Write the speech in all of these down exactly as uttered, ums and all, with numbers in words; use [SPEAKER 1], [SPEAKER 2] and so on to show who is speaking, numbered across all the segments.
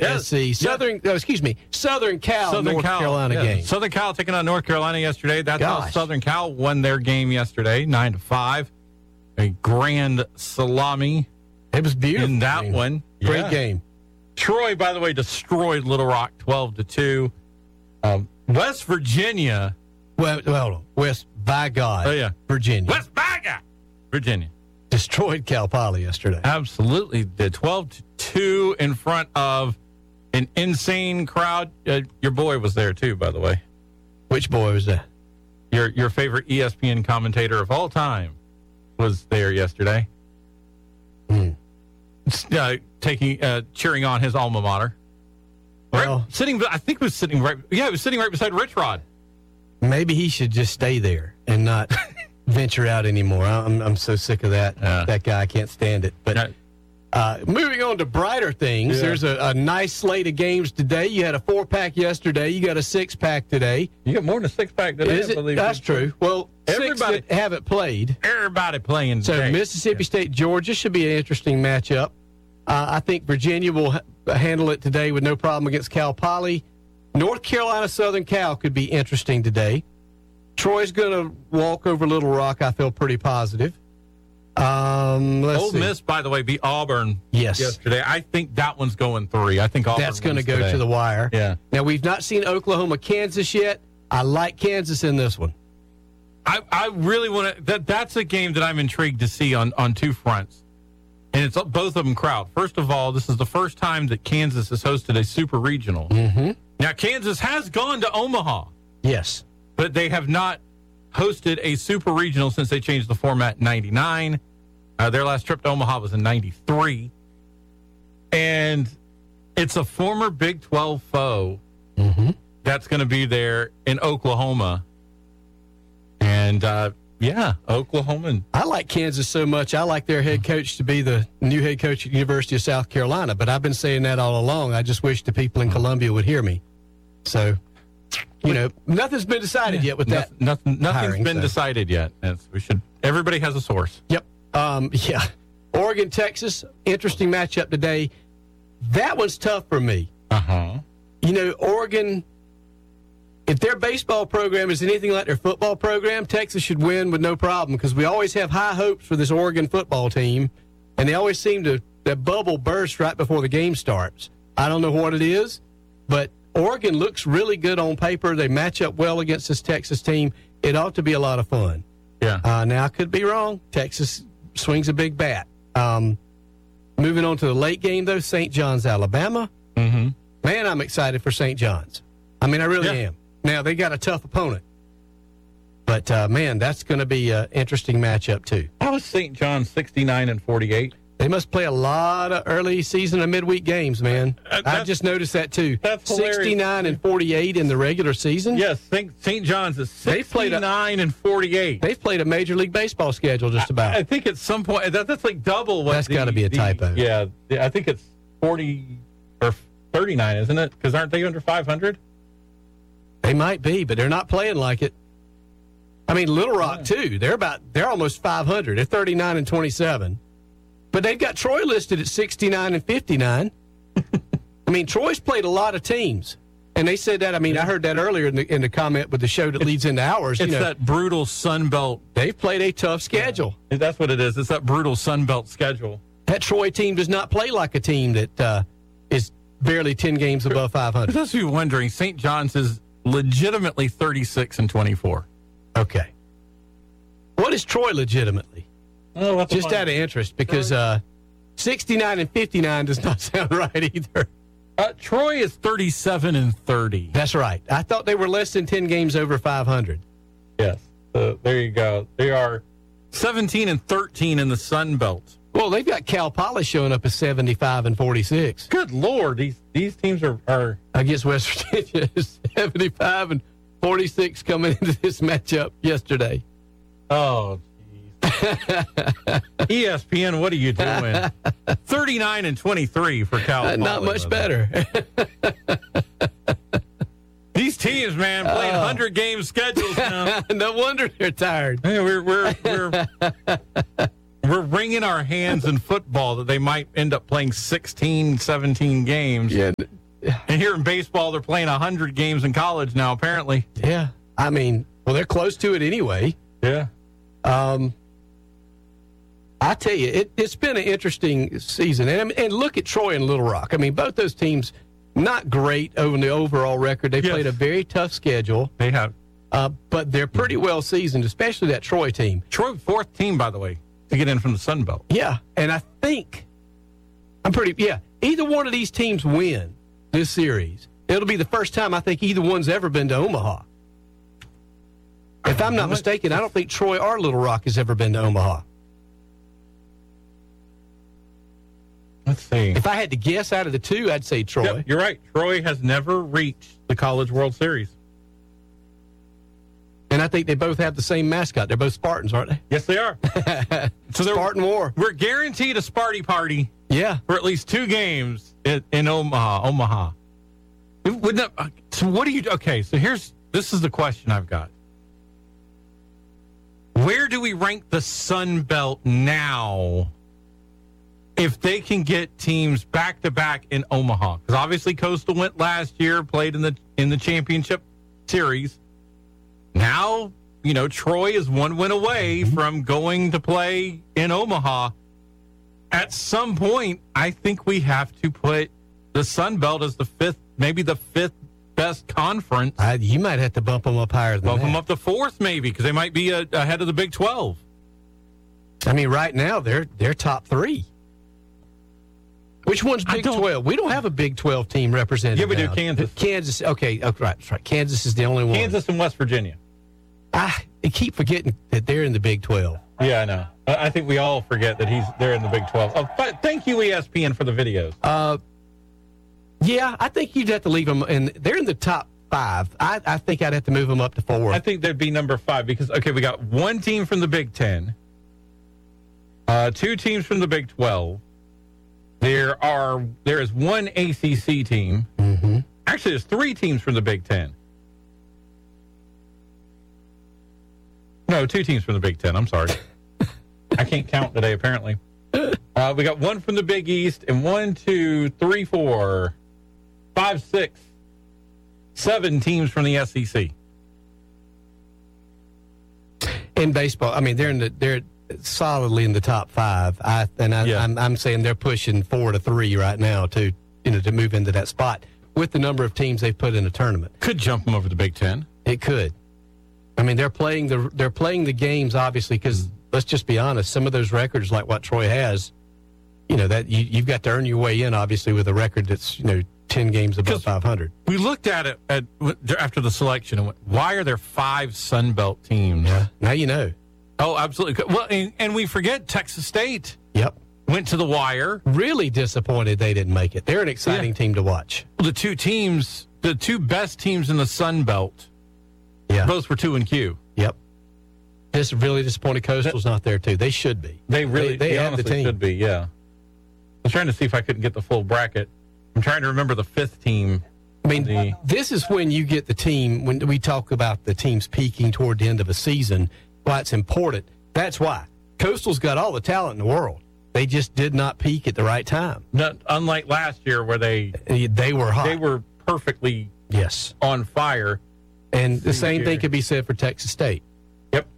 [SPEAKER 1] Yes.
[SPEAKER 2] let's see. Southern, oh, excuse me, Southern Cal,
[SPEAKER 1] Southern
[SPEAKER 2] North
[SPEAKER 1] Cal,
[SPEAKER 2] Carolina
[SPEAKER 1] yeah.
[SPEAKER 2] game.
[SPEAKER 1] Southern Cal taking on North Carolina yesterday. That's how
[SPEAKER 2] Gosh.
[SPEAKER 1] Southern Cal won their game yesterday, nine to five. A grand salami
[SPEAKER 2] It was beautiful.
[SPEAKER 1] in that
[SPEAKER 2] game.
[SPEAKER 1] one.
[SPEAKER 2] Great
[SPEAKER 1] Yeah.
[SPEAKER 2] game.
[SPEAKER 1] Troy, by the way, destroyed Little Rock twelve to two. Um, West Virginia.
[SPEAKER 2] Well, well, West, by God,
[SPEAKER 1] Oh, yeah.
[SPEAKER 2] Virginia.
[SPEAKER 1] West Virginia. Virginia.
[SPEAKER 2] Destroyed Cal Poly yesterday.
[SPEAKER 1] Absolutely did. twelve to two in front of an insane crowd. Uh, your boy was there, too, by the way.
[SPEAKER 2] Which boy was that?
[SPEAKER 1] Your your favorite E S P N commentator of all time was there yesterday.
[SPEAKER 2] Hmm.
[SPEAKER 1] Uh, taking, uh, cheering on his alma mater.
[SPEAKER 2] Well,
[SPEAKER 1] right, sitting, I think he was sitting right, yeah, he was sitting right beside Rich Rod.
[SPEAKER 2] maybe he should just stay there and not venture out anymore. I'm I'm so sick of that.
[SPEAKER 1] Yeah.
[SPEAKER 2] That guy, I can't stand it. But
[SPEAKER 1] Yeah.
[SPEAKER 2] uh, moving on to brighter things,
[SPEAKER 1] Yeah.
[SPEAKER 2] there's a, a nice slate of games today. You had a four pack yesterday. You got a six pack today.
[SPEAKER 1] You got more than a six pack today,
[SPEAKER 2] Is
[SPEAKER 1] I
[SPEAKER 2] it?
[SPEAKER 1] believe.
[SPEAKER 2] That's true. Well,
[SPEAKER 1] Everybody-
[SPEAKER 2] six that haven't played.
[SPEAKER 1] Everybody playing
[SPEAKER 2] So
[SPEAKER 1] today.
[SPEAKER 2] Mississippi State, Georgia should be an interesting matchup. Uh, I think Virginia will ha- handle it today with no problem against Cal Poly. North Carolina, Southern Cal could be interesting today. Troy's going to walk over Little Rock. I feel pretty positive. Um, let's
[SPEAKER 1] Ole
[SPEAKER 2] see.
[SPEAKER 1] Miss, by the way, beat Auburn
[SPEAKER 2] Yes.
[SPEAKER 1] yesterday. I think that one's going three. I think Auburn
[SPEAKER 2] That's going to
[SPEAKER 1] wins
[SPEAKER 2] go
[SPEAKER 1] today.
[SPEAKER 2] to the wire.
[SPEAKER 1] Yeah.
[SPEAKER 2] Now, we've not seen Oklahoma, Kansas yet. I like Kansas in this one.
[SPEAKER 1] I, I really want to. That that's a game that I'm intrigued to see on, on two fronts, and it's both of them crowd. First of all, this is the first time that Kansas has hosted a super regional.
[SPEAKER 2] Mm-hmm.
[SPEAKER 1] Now, Kansas has gone to Omaha,
[SPEAKER 2] Yes.
[SPEAKER 1] but they have not hosted a super regional since they changed the format in ninety-nine. Uh, their last trip to Omaha was in ninety-three, and it's a former Big twelve foe
[SPEAKER 2] Mm-hmm.
[SPEAKER 1] that's going to be there in Oklahoma. And, uh, yeah, Oklahoma.
[SPEAKER 2] I like Kansas so much. I like their head coach to be the new head coach at the University of South Carolina, but I've been saying that all along. I just wish the people in Columbia would hear me. So, you know, nothing's been decided yet with that.
[SPEAKER 1] Nothing, nothing's
[SPEAKER 2] hiring,
[SPEAKER 1] been
[SPEAKER 2] so.
[SPEAKER 1] decided yet. It's, we should. Everybody has a source.
[SPEAKER 2] Yep. Um, yeah. Oregon, Texas, interesting matchup today. That one's tough for me.
[SPEAKER 1] Uh huh.
[SPEAKER 2] You know, Oregon, if their baseball program is anything like their football program, Texas should win with no problem because we always have high hopes for this Oregon football team, and they always seem to, that bubble burst right before the game starts. I don't know what it is, but Oregon looks really good on paper. They match up well against this Texas team. It ought to be a lot of fun.
[SPEAKER 1] Yeah.
[SPEAKER 2] Uh, now, I could be wrong. Texas swings a big bat. Um, moving on to the late game, though, Saint John's, Alabama.
[SPEAKER 1] Mm-hmm.
[SPEAKER 2] Man, I'm excited for Saint John's. I mean, I really
[SPEAKER 1] Yeah.
[SPEAKER 2] am. Now, they got a tough opponent. But, uh, man, that's going to be an interesting matchup, too.
[SPEAKER 1] How was Saint John sixty-nine and forty-eight?
[SPEAKER 2] They must play a lot of early season and midweek games, man.
[SPEAKER 1] Uh,
[SPEAKER 2] I
[SPEAKER 1] that's-
[SPEAKER 2] just noticed that, too.
[SPEAKER 1] that's hilarious.
[SPEAKER 2] sixty-nine and forty-eight in the regular season.
[SPEAKER 1] Yes, Saint Saint John's is
[SPEAKER 2] They played a-
[SPEAKER 1] sixty-nine and forty-eight.
[SPEAKER 2] They've played a Major League Baseball schedule just about.
[SPEAKER 1] I think at some point that, that's like double what.
[SPEAKER 2] That's
[SPEAKER 1] the-
[SPEAKER 2] gotta be a
[SPEAKER 1] the-
[SPEAKER 2] typo.
[SPEAKER 1] Yeah, yeah, I think it's forty or thirty-nine, isn't it? Because aren't they under five hundred?
[SPEAKER 2] They might be, but they're not playing like it. I mean, Little Rock, too. They're about, they're almost five hundred. They're thirty-nine and twenty-seven. But they've got Troy listed at sixty-nine and fifty-nine. I mean, Troy's played a lot of teams. And they said that, I mean, I heard that earlier in the, in the comment with the show that leads into ours.
[SPEAKER 1] It's
[SPEAKER 2] You know,
[SPEAKER 1] that brutal Sun Belt.
[SPEAKER 2] they've played a tough schedule.
[SPEAKER 1] That's what it is. It's that brutal Sun Belt schedule.
[SPEAKER 2] That Troy team does not play like a team that uh, is barely ten games above five
[SPEAKER 1] For
[SPEAKER 2] hundred.
[SPEAKER 1] those of you wondering, Saint John's is legitimately thirty-six and twenty-four.
[SPEAKER 2] Okay. What is Troy legitimately?
[SPEAKER 1] Oh,
[SPEAKER 2] Just out of interest, because uh, sixty-nine and fifty-nine does not sound right either.
[SPEAKER 1] uh, Troy is thirty-seven and thirty.
[SPEAKER 2] That's right. I thought they were less than ten games over five hundred.
[SPEAKER 1] Yes. So there you go. They are seventeen and thirteen in the Sun Belt.
[SPEAKER 2] Well, they've got Cal Poly showing up as seventy-five and forty-six.
[SPEAKER 1] Good Lord, these these teams are, are
[SPEAKER 2] Against West Virginia, seventy-five and forty-six coming into this matchup yesterday.
[SPEAKER 1] oh jeez. E S P N, what are you doing? thirty-nine and twenty-three for Cal.
[SPEAKER 2] Uh, not
[SPEAKER 1] Poly,
[SPEAKER 2] much
[SPEAKER 1] by the way.
[SPEAKER 2] better.
[SPEAKER 1] These teams, man, playing
[SPEAKER 2] Oh.
[SPEAKER 1] hundred game schedules now.
[SPEAKER 2] No wonder they're tired.
[SPEAKER 1] Hey, we're we're we're we're wringing our hands in football that they might end up playing sixteen, seventeen games.
[SPEAKER 2] Yeah.
[SPEAKER 1] And here in baseball, they're playing one hundred games in college now, apparently.
[SPEAKER 2] Yeah. I mean, well, they're close to it anyway.
[SPEAKER 1] Yeah.
[SPEAKER 2] Um, I tell you, it, it's been an interesting season. And, and look at Troy and Little Rock. I mean, both those teams, not great over the overall record. They
[SPEAKER 1] Yes.
[SPEAKER 2] played a very tough schedule,
[SPEAKER 1] They have.
[SPEAKER 2] uh, but they're pretty well seasoned, especially that Troy team.
[SPEAKER 1] Troy, fourth team, by the way, to get in from the Sun Belt.
[SPEAKER 2] Yeah, and I think, I'm pretty, yeah, either one of these teams win this series, it'll be the first time I think either one's ever been to Omaha. If I'm not mistaken, I don't think Troy or Little Rock has ever been to Omaha.
[SPEAKER 1] Let's see.
[SPEAKER 2] If I had to guess out of the two, I'd say Troy.
[SPEAKER 1] Yep, you're right. Troy has never reached the College World Series.
[SPEAKER 2] And I think they both have the same mascot. They're both Spartans, aren't they?
[SPEAKER 1] Yes, they are. So they're-
[SPEAKER 2] Spartan War.
[SPEAKER 1] We're guaranteed a Sparty party
[SPEAKER 2] Yeah.
[SPEAKER 1] for at least two games in, in Omaha. Omaha. It wouldn't that, so what do you? Okay, so here's this is the question I've got. Where do we rank the Sun Belt now? If they can get teams back to back in Omaha, because obviously Coastal went last year, played in the in the championship series. Now, you know, Troy is one win away from going to play in Omaha. At some point, I think we have to put the Sun Belt as the fifth, maybe the fifth best conference.
[SPEAKER 2] I, you might have to bump them up higher than
[SPEAKER 1] Bump
[SPEAKER 2] that.
[SPEAKER 1] them up to fourth, maybe, because they might be a, ahead of the Big twelve.
[SPEAKER 2] I mean, right now, they're they're top three. Which one's
[SPEAKER 1] I
[SPEAKER 2] Big
[SPEAKER 1] don't-
[SPEAKER 2] twelve? We don't have a Big twelve team represented.
[SPEAKER 1] Yeah, we do,
[SPEAKER 2] now.
[SPEAKER 1] Kansas.
[SPEAKER 2] Kansas, okay, oh, right, that's right. Kansas is the only one.
[SPEAKER 1] Kansas and West Virginia.
[SPEAKER 2] I, I keep forgetting that they're in the Big twelve.
[SPEAKER 1] Yeah, I know. I I think we all forget that he's they're in the Big twelve. Oh, but thank you, E S P N, for the videos.
[SPEAKER 2] Uh, yeah, I think you'd have to leave them, and they're in the top five. I, I think I'd have to move them up to four.
[SPEAKER 1] I think they'd be number five because, okay, we got one team from the Big Ten, uh, two teams from the Big twelve. There are there is one A C C team.
[SPEAKER 2] Mm-hmm.
[SPEAKER 1] Actually, there's three teams from the Big Ten. No, two teams from the Big Ten. I'm sorry. I can't count today, apparently. Uh, we got one from the Big East and one, two, three, four, five, six, seven teams from the S E C.
[SPEAKER 2] In baseball, I mean, they're in the they're solidly in the top five. I and I,
[SPEAKER 1] Yeah.
[SPEAKER 2] I'm, I'm saying they're pushing four to three right now to you know to move into that spot with the number of teams they've put in a tournament.
[SPEAKER 1] Could jump them over the Big Ten.
[SPEAKER 2] It could. I mean, they're playing the they're playing the games obviously because let's just be honest, some of those records like what Troy has, you know that you, you've got to earn your way in obviously with a record that's you know ten games above five hundred.
[SPEAKER 1] We looked at it at, after the selection and went, why are there five Sun Belt teams?
[SPEAKER 2] Yeah. Now you know.
[SPEAKER 1] Oh, absolutely. Well, and, and we forget Texas State
[SPEAKER 2] Yep.
[SPEAKER 1] went to the wire.
[SPEAKER 2] Really disappointed they didn't make it. They're an exciting
[SPEAKER 1] Yeah.
[SPEAKER 2] team to watch.
[SPEAKER 1] The two teams, the two best teams in the Sun Belt,
[SPEAKER 2] Yeah.
[SPEAKER 1] both were two and Q.
[SPEAKER 2] Yep. Just really disappointed Coastal's not there too. They should be.
[SPEAKER 1] They really,
[SPEAKER 2] they, they
[SPEAKER 1] they
[SPEAKER 2] have the
[SPEAKER 1] honestly
[SPEAKER 2] team.
[SPEAKER 1] should be. Yeah. I'm trying to see if I couldn't get the full bracket. I'm trying to remember the fifth team.
[SPEAKER 2] I mean,
[SPEAKER 1] The-
[SPEAKER 2] this is when you get the team, when we talk about the teams peaking toward the end of a season, why it's important. That's why. Coastal's got all the talent in the world. They just did not peak at the right time.
[SPEAKER 1] Not unlike last year where they
[SPEAKER 2] They were hot.
[SPEAKER 1] they were perfectly
[SPEAKER 2] Yes.
[SPEAKER 1] on fire.
[SPEAKER 2] And the same
[SPEAKER 1] Here.
[SPEAKER 2] thing could be said for Texas State.
[SPEAKER 1] Yep.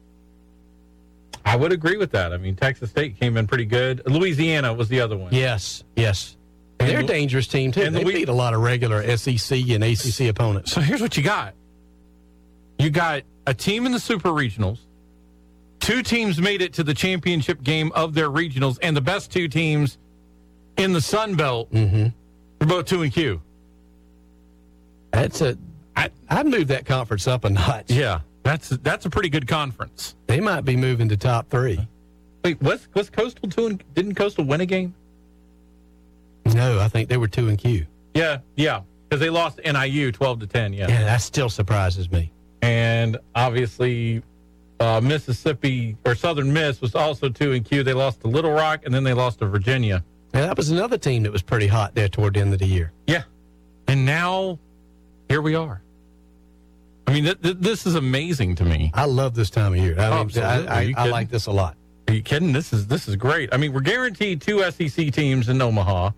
[SPEAKER 1] I would agree with that. I mean, Texas State came in pretty good. Louisiana was the other one.
[SPEAKER 2] Yes. Yes. And they're a
[SPEAKER 1] Lu-
[SPEAKER 2] dangerous team, too.
[SPEAKER 1] and
[SPEAKER 2] They
[SPEAKER 1] Louis-
[SPEAKER 2] beat a lot of regular S E C and A C C opponents.
[SPEAKER 1] So here's what you got. You got a team in the Super Regionals. Two teams made it to the championship game of their regionals, and the best two teams in the Sun Belt
[SPEAKER 2] Mm-hmm.
[SPEAKER 1] are both two and Q.
[SPEAKER 2] That's a. I, I'd move that conference up a notch.
[SPEAKER 1] Yeah, that's that's a pretty good conference.
[SPEAKER 2] They might be moving to top three.
[SPEAKER 1] Wait, was was Coastal two and didn't Coastal win a game?
[SPEAKER 2] No, I think they were two and Q.
[SPEAKER 1] Yeah, yeah, because they lost N I U twelve to ten. Yeah,
[SPEAKER 2] Yeah, that still surprises me.
[SPEAKER 1] and obviously uh, Mississippi or Southern Miss was also two and Q. They lost to Little Rock, and then they lost to Virginia.
[SPEAKER 2] And that was another team that was pretty hot there toward the end of the year.
[SPEAKER 1] Yeah, and now here we are. I mean, th- th- this is amazing to me.
[SPEAKER 2] I love this time of year. I,
[SPEAKER 1] Oh,
[SPEAKER 2] mean,
[SPEAKER 1] absolutely.
[SPEAKER 2] I, I,
[SPEAKER 1] You
[SPEAKER 2] I
[SPEAKER 1] kidding?
[SPEAKER 2] like this a lot.
[SPEAKER 1] Are you kidding? This is this is great. I mean, we're guaranteed two S E C teams in Omaha.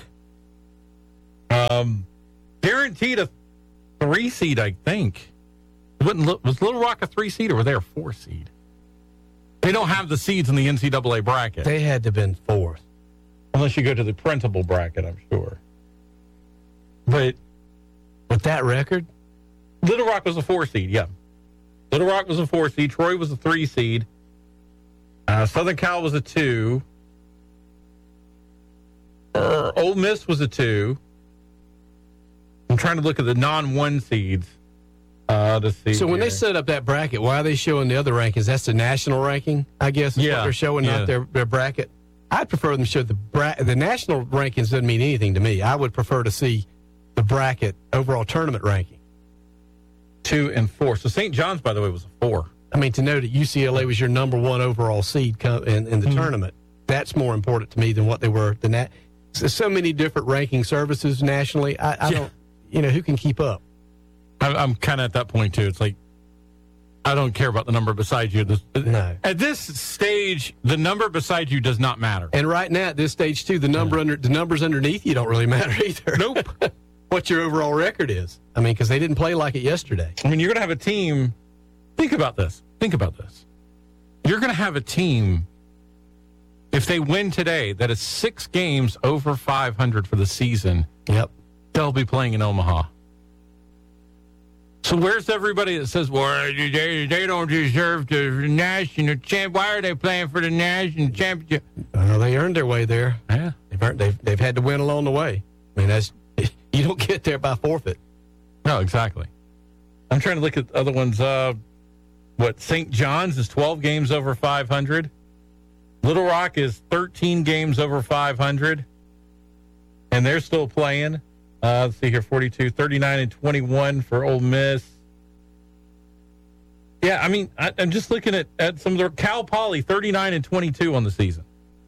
[SPEAKER 1] um, guaranteed a three seed, I think. Wouldn't was Little Rock a three seed or were they a four seed? They don't have the seeds in the N C double A bracket.
[SPEAKER 2] They had to have been fourth.
[SPEAKER 1] Unless you go to the printable bracket, I'm sure. But
[SPEAKER 2] with that record,
[SPEAKER 1] Little Rock was a four seed, yeah. Little Rock was a four seed. Troy was a three seed. Uh, Southern Cal was a two. Uh, Ole Miss was a two. I'm trying to look at the non-one seeds. Uh, to see
[SPEAKER 2] so when
[SPEAKER 1] here.
[SPEAKER 2] they set up that bracket, why are they showing the other rankings? That's the national ranking, I guess, is
[SPEAKER 1] yeah,
[SPEAKER 2] what they're showing,
[SPEAKER 1] yeah.
[SPEAKER 2] not their, their bracket. I'd prefer them to show the bra- the national rankings doesn't mean anything to me. I would prefer to see the bracket overall tournament ranking.
[SPEAKER 1] Two and four. So Saint John's, by the way, was a four.
[SPEAKER 2] I mean, to know that U C L A was your number one overall seed co- in, in the mm-hmm. tournament, that's more important to me than what they were. Than that, so, so many different ranking services nationally. I, I yeah. don't, you know, who can keep up?
[SPEAKER 1] I'm, I'm kind of at that point too. It's like I don't care about the number beside you. This,
[SPEAKER 2] no.
[SPEAKER 1] At this stage, the number beside you does not matter.
[SPEAKER 2] And right now, at this stage too, the number yeah. under the numbers underneath you don't really matter either.
[SPEAKER 1] Nope.
[SPEAKER 2] What your overall record is. I mean, because they didn't play like it yesterday.
[SPEAKER 1] I mean, you're going to have a team. Think about this. Think about this. You're going to have a team, if they win today, that is six games over five hundred for the season.
[SPEAKER 2] Yep.
[SPEAKER 1] They'll be playing in Omaha. So where's everybody that says, well, they, they don't deserve the national champ? Why are they playing for the national championship?
[SPEAKER 2] Well, they earned their way there.
[SPEAKER 1] Yeah.
[SPEAKER 2] They've, earned, they've, they've had to win along the way. I mean, that's you don't get there by forfeit.
[SPEAKER 1] No, exactly. I'm trying to look at other ones. Uh, what, Saint John's is twelve games over five hundred. Little Rock is thirteen games over five hundred. And they're still playing. Uh, let's see here, forty-two, thirty-nine, and twenty-one for Ole Miss. Yeah, I mean, I, I'm just looking at, at some of their Cal Poly, thirty-nine and twenty-two on the season.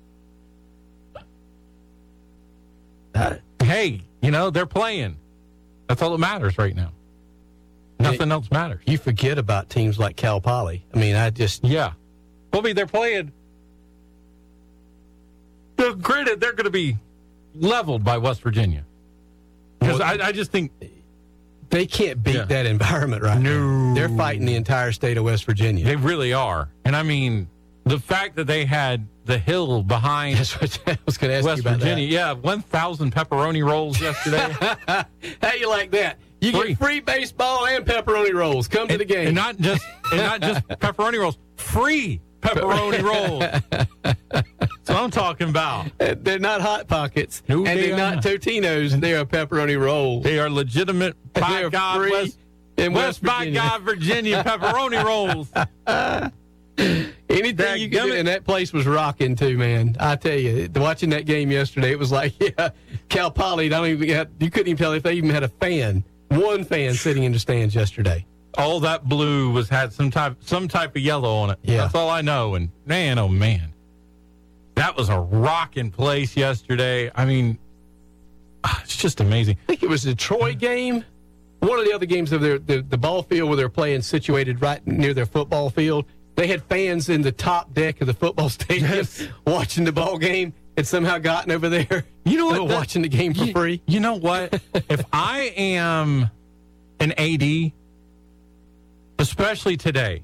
[SPEAKER 1] Uh, hey, you know, they're playing. That's all that matters right now. Nothing
[SPEAKER 2] you,
[SPEAKER 1] else matters.
[SPEAKER 2] You forget about teams like Cal Poly. I mean, I just...
[SPEAKER 1] Yeah. Well, I mean, they're playing... They're granted, they're going to be leveled by West Virginia. Because well, I, I just think...
[SPEAKER 2] They can't beat
[SPEAKER 1] yeah.
[SPEAKER 2] that environment right
[SPEAKER 1] no.
[SPEAKER 2] now. They're fighting the entire state of West Virginia.
[SPEAKER 1] They really are. And, I mean, the fact that they had the hill behind
[SPEAKER 2] That's what I was going to ask
[SPEAKER 1] West
[SPEAKER 2] you about
[SPEAKER 1] Virginia.
[SPEAKER 2] that.
[SPEAKER 1] Yeah, one thousand pepperoni rolls yesterday.
[SPEAKER 2] How you like that? You
[SPEAKER 1] free.
[SPEAKER 2] get free baseball and pepperoni rolls. Come to
[SPEAKER 1] and,
[SPEAKER 2] the game.
[SPEAKER 1] And not just and not just pepperoni rolls. Free pepperoni rolls. That's what I'm talking about.
[SPEAKER 2] They're not Hot Pockets.
[SPEAKER 1] No,
[SPEAKER 2] and
[SPEAKER 1] they
[SPEAKER 2] they're not
[SPEAKER 1] not.
[SPEAKER 2] Totinos. They're pepperoni rolls.
[SPEAKER 1] They are legitimate, by
[SPEAKER 2] They're
[SPEAKER 1] God,
[SPEAKER 2] free
[SPEAKER 1] West,
[SPEAKER 2] in
[SPEAKER 1] West,
[SPEAKER 2] West
[SPEAKER 1] by
[SPEAKER 2] Virginia.
[SPEAKER 1] God, Virginia pepperoni rolls.
[SPEAKER 2] Anything
[SPEAKER 1] That
[SPEAKER 2] you could do, and that place was rocking too, man. I tell you, watching that game yesterday, it was like, yeah, Cal Poly. Don't even have, you couldn't even tell if they even had a fan, one fan sitting in the stands yesterday.
[SPEAKER 1] All that blue was had some type some type of yellow on it.
[SPEAKER 2] Yeah.
[SPEAKER 1] That's all I know. And man, oh man, that was a rocking place yesterday. I mean, it's just amazing.
[SPEAKER 2] I think it was the Troy game. One of the other games of their the, the ball field where they're playing, situated right near their football field. They had fans in the top deck of the football stadium
[SPEAKER 1] yes.
[SPEAKER 2] watching the ball game, and somehow gotten over there.
[SPEAKER 1] You know what?
[SPEAKER 2] That, watching the game for
[SPEAKER 1] you,
[SPEAKER 2] free.
[SPEAKER 1] You know what? If I am an A D, especially today,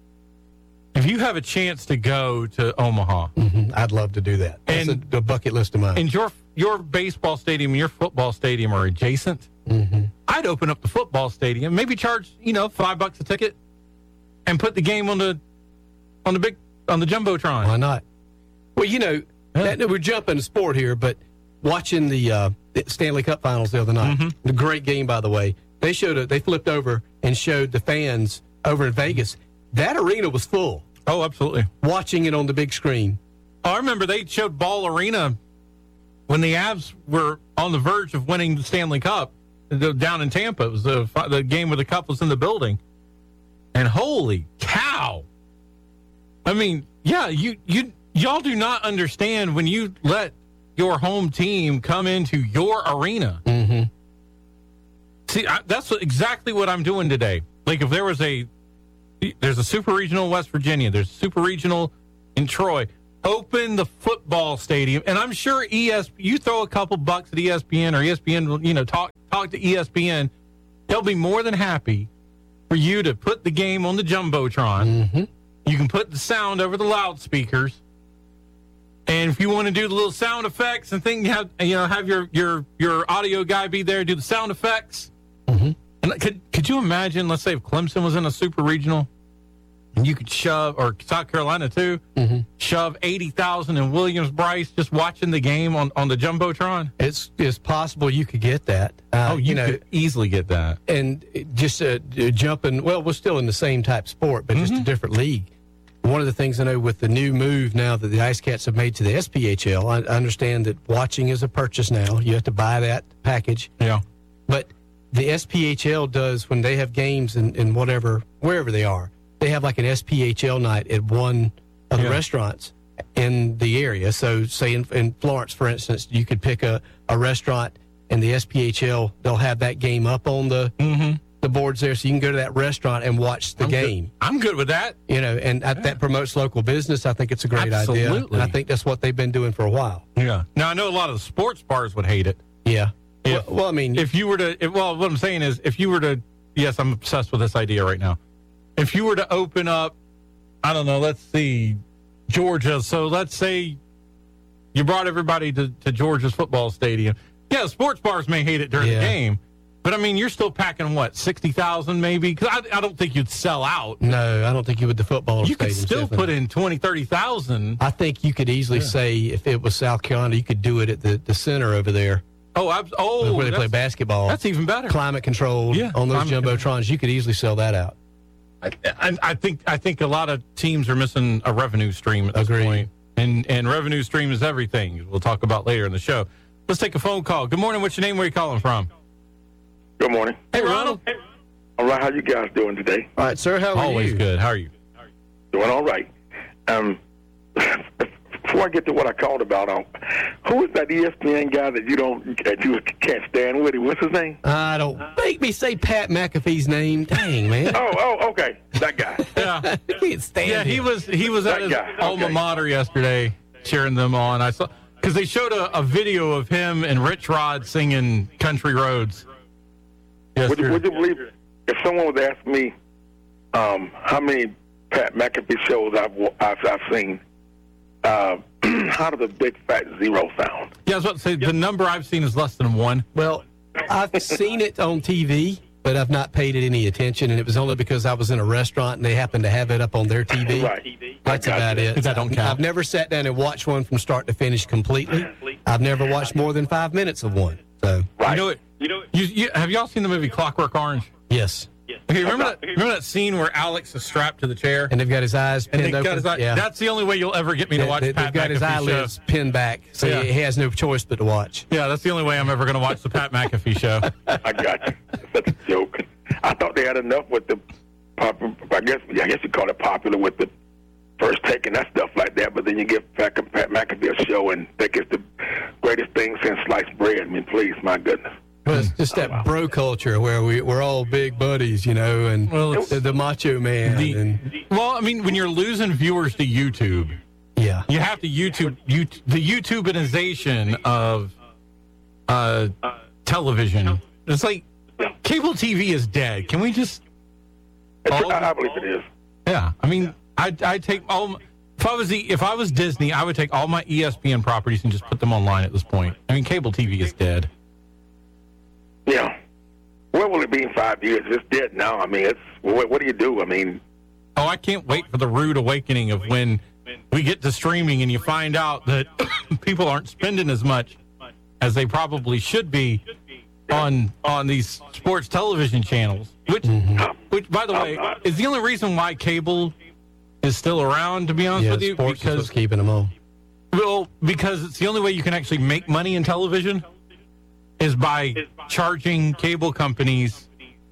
[SPEAKER 1] if you have a chance to go to Omaha,
[SPEAKER 2] mm-hmm. I'd love to do that. That's
[SPEAKER 1] and,
[SPEAKER 2] a, a bucket list of mine.
[SPEAKER 1] And your your baseball stadium and your football stadium are adjacent.
[SPEAKER 2] Mm-hmm.
[SPEAKER 1] I'd open up the football stadium, maybe charge you know five bucks a ticket, and put the game on the on the big on the jumbotron.
[SPEAKER 2] Why not? Well, you know,
[SPEAKER 1] yeah.
[SPEAKER 2] that, we're jumping to sport here, but watching the uh, Stanley Cup Finals the other night,
[SPEAKER 1] mm-hmm.
[SPEAKER 2] the great game, by the way. They showed a, they flipped over and showed the fans over in Vegas. That arena was full.
[SPEAKER 1] Oh, absolutely.
[SPEAKER 2] Watching it on the big screen.
[SPEAKER 1] Oh, I remember they showed Ball Arena when the Avs were on the verge of winning the Stanley Cup down in Tampa. It was the, the game where the Cup was in the building. And holy cow. I mean, yeah, you you y'all do not understand when you let your home team come into your arena.
[SPEAKER 2] Mm-hmm.
[SPEAKER 1] See, I, that's what, exactly what I'm doing today. Like if there was a, there's a super regional in West Virginia, there's a super regional in Troy. Open the football stadium, and I'm sure E S P N, you throw a couple bucks at E S P N or E S P N will, you know, talk talk to E S P N. They'll be more than happy for you to put the game on the Jumbotron.
[SPEAKER 2] Mm-hmm.
[SPEAKER 1] You can put the sound over the loudspeakers. And if you want to do the little sound effects and thing, have you know have your your your audio guy be there, do the sound effects.
[SPEAKER 2] Mm-hmm.
[SPEAKER 1] And could could you imagine? Let's say if Clemson was in a super regional, and you could shove, or South Carolina too,
[SPEAKER 2] mm-hmm.
[SPEAKER 1] shove eighty thousand in Williams-Brice just watching the game on, on the Jumbotron.
[SPEAKER 2] It's it's possible you could get that. Uh,
[SPEAKER 1] oh, you, you know, could easily get that.
[SPEAKER 2] And just uh, jumping. Well, we're still in the same type sport, but mm-hmm. just a different league. One of the things I know with the new move now that the Ice Cats have made to the S P H L, I understand that watching is a purchase now. You have to buy that package.
[SPEAKER 1] Yeah.
[SPEAKER 2] But the S P H L does, when they have games in, in whatever, wherever they are, they have like an S P H L night at one of the yeah. restaurants in the area. So say in, in Florence, for instance, you could pick a, a restaurant and the S P H L, they'll have that game up on the mm-hmm. the boards there, so you can go to that restaurant and watch the
[SPEAKER 1] I'm
[SPEAKER 2] game.
[SPEAKER 1] Good. I'm good with that.
[SPEAKER 2] You know, and yeah. that promotes local business. I think it's a great
[SPEAKER 1] Absolutely.
[SPEAKER 2] idea. And I think that's what they've been doing for a while.
[SPEAKER 1] Yeah. Now, I know a lot of the sports bars would hate it.
[SPEAKER 2] Yeah.
[SPEAKER 1] If,
[SPEAKER 2] well, well, I mean,
[SPEAKER 1] if you were to, if, well, what I'm saying is, if you were to, yes, I'm obsessed with this idea right now. If you were to open up, I don't know, let's see, Georgia. So let's say you brought everybody to, to Georgia's football stadium. Yeah, sports bars may hate it during
[SPEAKER 2] yeah.
[SPEAKER 1] the game. But, I mean, you're still packing, what, sixty thousand maybe? Because I, I don't think you'd sell out.
[SPEAKER 2] No, I don't think you would the football
[SPEAKER 1] You
[SPEAKER 2] stadiums,
[SPEAKER 1] could still
[SPEAKER 2] definitely.
[SPEAKER 1] put in twenty, thirty thousand.
[SPEAKER 2] I think you could easily yeah. say, if it was South Carolina, you could do it at the, the center over there.
[SPEAKER 1] Oh, I, oh,
[SPEAKER 2] where they play basketball.
[SPEAKER 1] That's even better.
[SPEAKER 2] Climate controlled
[SPEAKER 1] yeah,
[SPEAKER 2] on those
[SPEAKER 1] jumbotrons.
[SPEAKER 2] Jumbotrons. You could easily sell that out.
[SPEAKER 1] I, I, I think I think a lot of teams are missing a revenue stream at this
[SPEAKER 2] Agreed.
[SPEAKER 1] point. And, and revenue stream is everything. We'll talk about later in the show. Let's take a phone call. Good morning. What's your name? Where are you calling from?
[SPEAKER 3] Good morning.
[SPEAKER 1] Hey, Ronald.
[SPEAKER 3] Hey. All right, how you guys doing today?
[SPEAKER 2] All right, sir. How are
[SPEAKER 1] Always
[SPEAKER 2] you?
[SPEAKER 1] Always good. How are you?
[SPEAKER 3] Doing all right. Um, before I get to what I called about, um, who is that E S P N guy that you don't that you can't stand with? What's his name?
[SPEAKER 2] I don't make me say Pat McAfee's name. Dang, man.
[SPEAKER 3] oh, oh, okay, that guy.
[SPEAKER 1] Yeah,
[SPEAKER 2] I can't stand
[SPEAKER 1] yeah.
[SPEAKER 2] him.
[SPEAKER 1] He was he was
[SPEAKER 3] that
[SPEAKER 1] at his
[SPEAKER 3] guy.
[SPEAKER 1] alma
[SPEAKER 3] Okay.
[SPEAKER 1] mater yesterday, cheering them on. I saw because they showed a, a video of him and Rich Rod singing "Country Roads."
[SPEAKER 3] Would,
[SPEAKER 1] yesterday.
[SPEAKER 3] would you believe it? If someone would ask me um, how many Pat McAfee shows I've I've, I've seen, uh, how does a big fat zero sound?
[SPEAKER 1] Yeah, I was about to say the number I've seen is less than one.
[SPEAKER 2] Well, I've seen it on T V, but I've not paid it any attention, and it was only because I was in a restaurant and they happened to have it up on their T V.
[SPEAKER 3] Right.
[SPEAKER 2] That's about it.
[SPEAKER 1] That don't count.
[SPEAKER 2] I've never sat down and watched one from start to finish completely. I've never watched more than five minutes of one. So,
[SPEAKER 3] Right.
[SPEAKER 1] You know it. You know it. You, you, have y'all seen the movie Clockwork Orange?
[SPEAKER 2] yes.
[SPEAKER 1] Okay, remember that? Remember that scene where Alex is strapped to the chair?
[SPEAKER 2] And they've got his eyes
[SPEAKER 1] And
[SPEAKER 2] pinned
[SPEAKER 1] they
[SPEAKER 2] open.
[SPEAKER 1] got his eye,
[SPEAKER 2] yeah.
[SPEAKER 1] That's the only way you'll ever get me to
[SPEAKER 2] They-
[SPEAKER 1] watch
[SPEAKER 2] they,
[SPEAKER 1] Pat
[SPEAKER 2] They've got his
[SPEAKER 1] McAfee
[SPEAKER 2] eyelids
[SPEAKER 1] show.
[SPEAKER 2] pinned back, so
[SPEAKER 1] Yeah.
[SPEAKER 2] he has no choice but to watch.
[SPEAKER 1] Yeah, that's the only way I'm ever going to watch the Pat McAfee show.
[SPEAKER 3] I got you. That's a joke. I thought they had enough with the pop. I guess I guess you call it popular with the First Take and that stuff like that. But then you give Pat, Pat McAfee a show and think it's the greatest thing since sliced bread. I mean, please, my goodness.
[SPEAKER 2] Well, it's just that bro culture where we, we're all big buddies, you know, and
[SPEAKER 1] Well, it's-
[SPEAKER 2] the, the macho man.
[SPEAKER 1] The-
[SPEAKER 2] and,
[SPEAKER 1] well, I mean, when you're losing viewers to YouTube,
[SPEAKER 2] yeah.
[SPEAKER 1] you have to YouTube, you, the YouTubeization of uh, television. It's like cable T V is dead. Can we just?
[SPEAKER 3] I,
[SPEAKER 1] all-
[SPEAKER 3] I believe it is.
[SPEAKER 1] Yeah, I mean, I I take all. My, if I was the if I was Disney, I would take all my E S P N properties and just put them online at this point. I mean, cable T V is dead.
[SPEAKER 3] Yeah. Where will it be in five years? It's dead now. I mean, it's what, what do you do? I mean,
[SPEAKER 1] Oh, I can't wait for the rude awakening of when we get to streaming and you find out that people aren't spending as much as they probably should be on on these sports television channels. Which, which, by the way, is the only reason why cable is still around. To be honest
[SPEAKER 2] Yeah,
[SPEAKER 1] with you,
[SPEAKER 2] sports is
[SPEAKER 1] because
[SPEAKER 2] what's keeping them on.
[SPEAKER 1] well, because it's the only way you can actually make money in television is by charging cable companies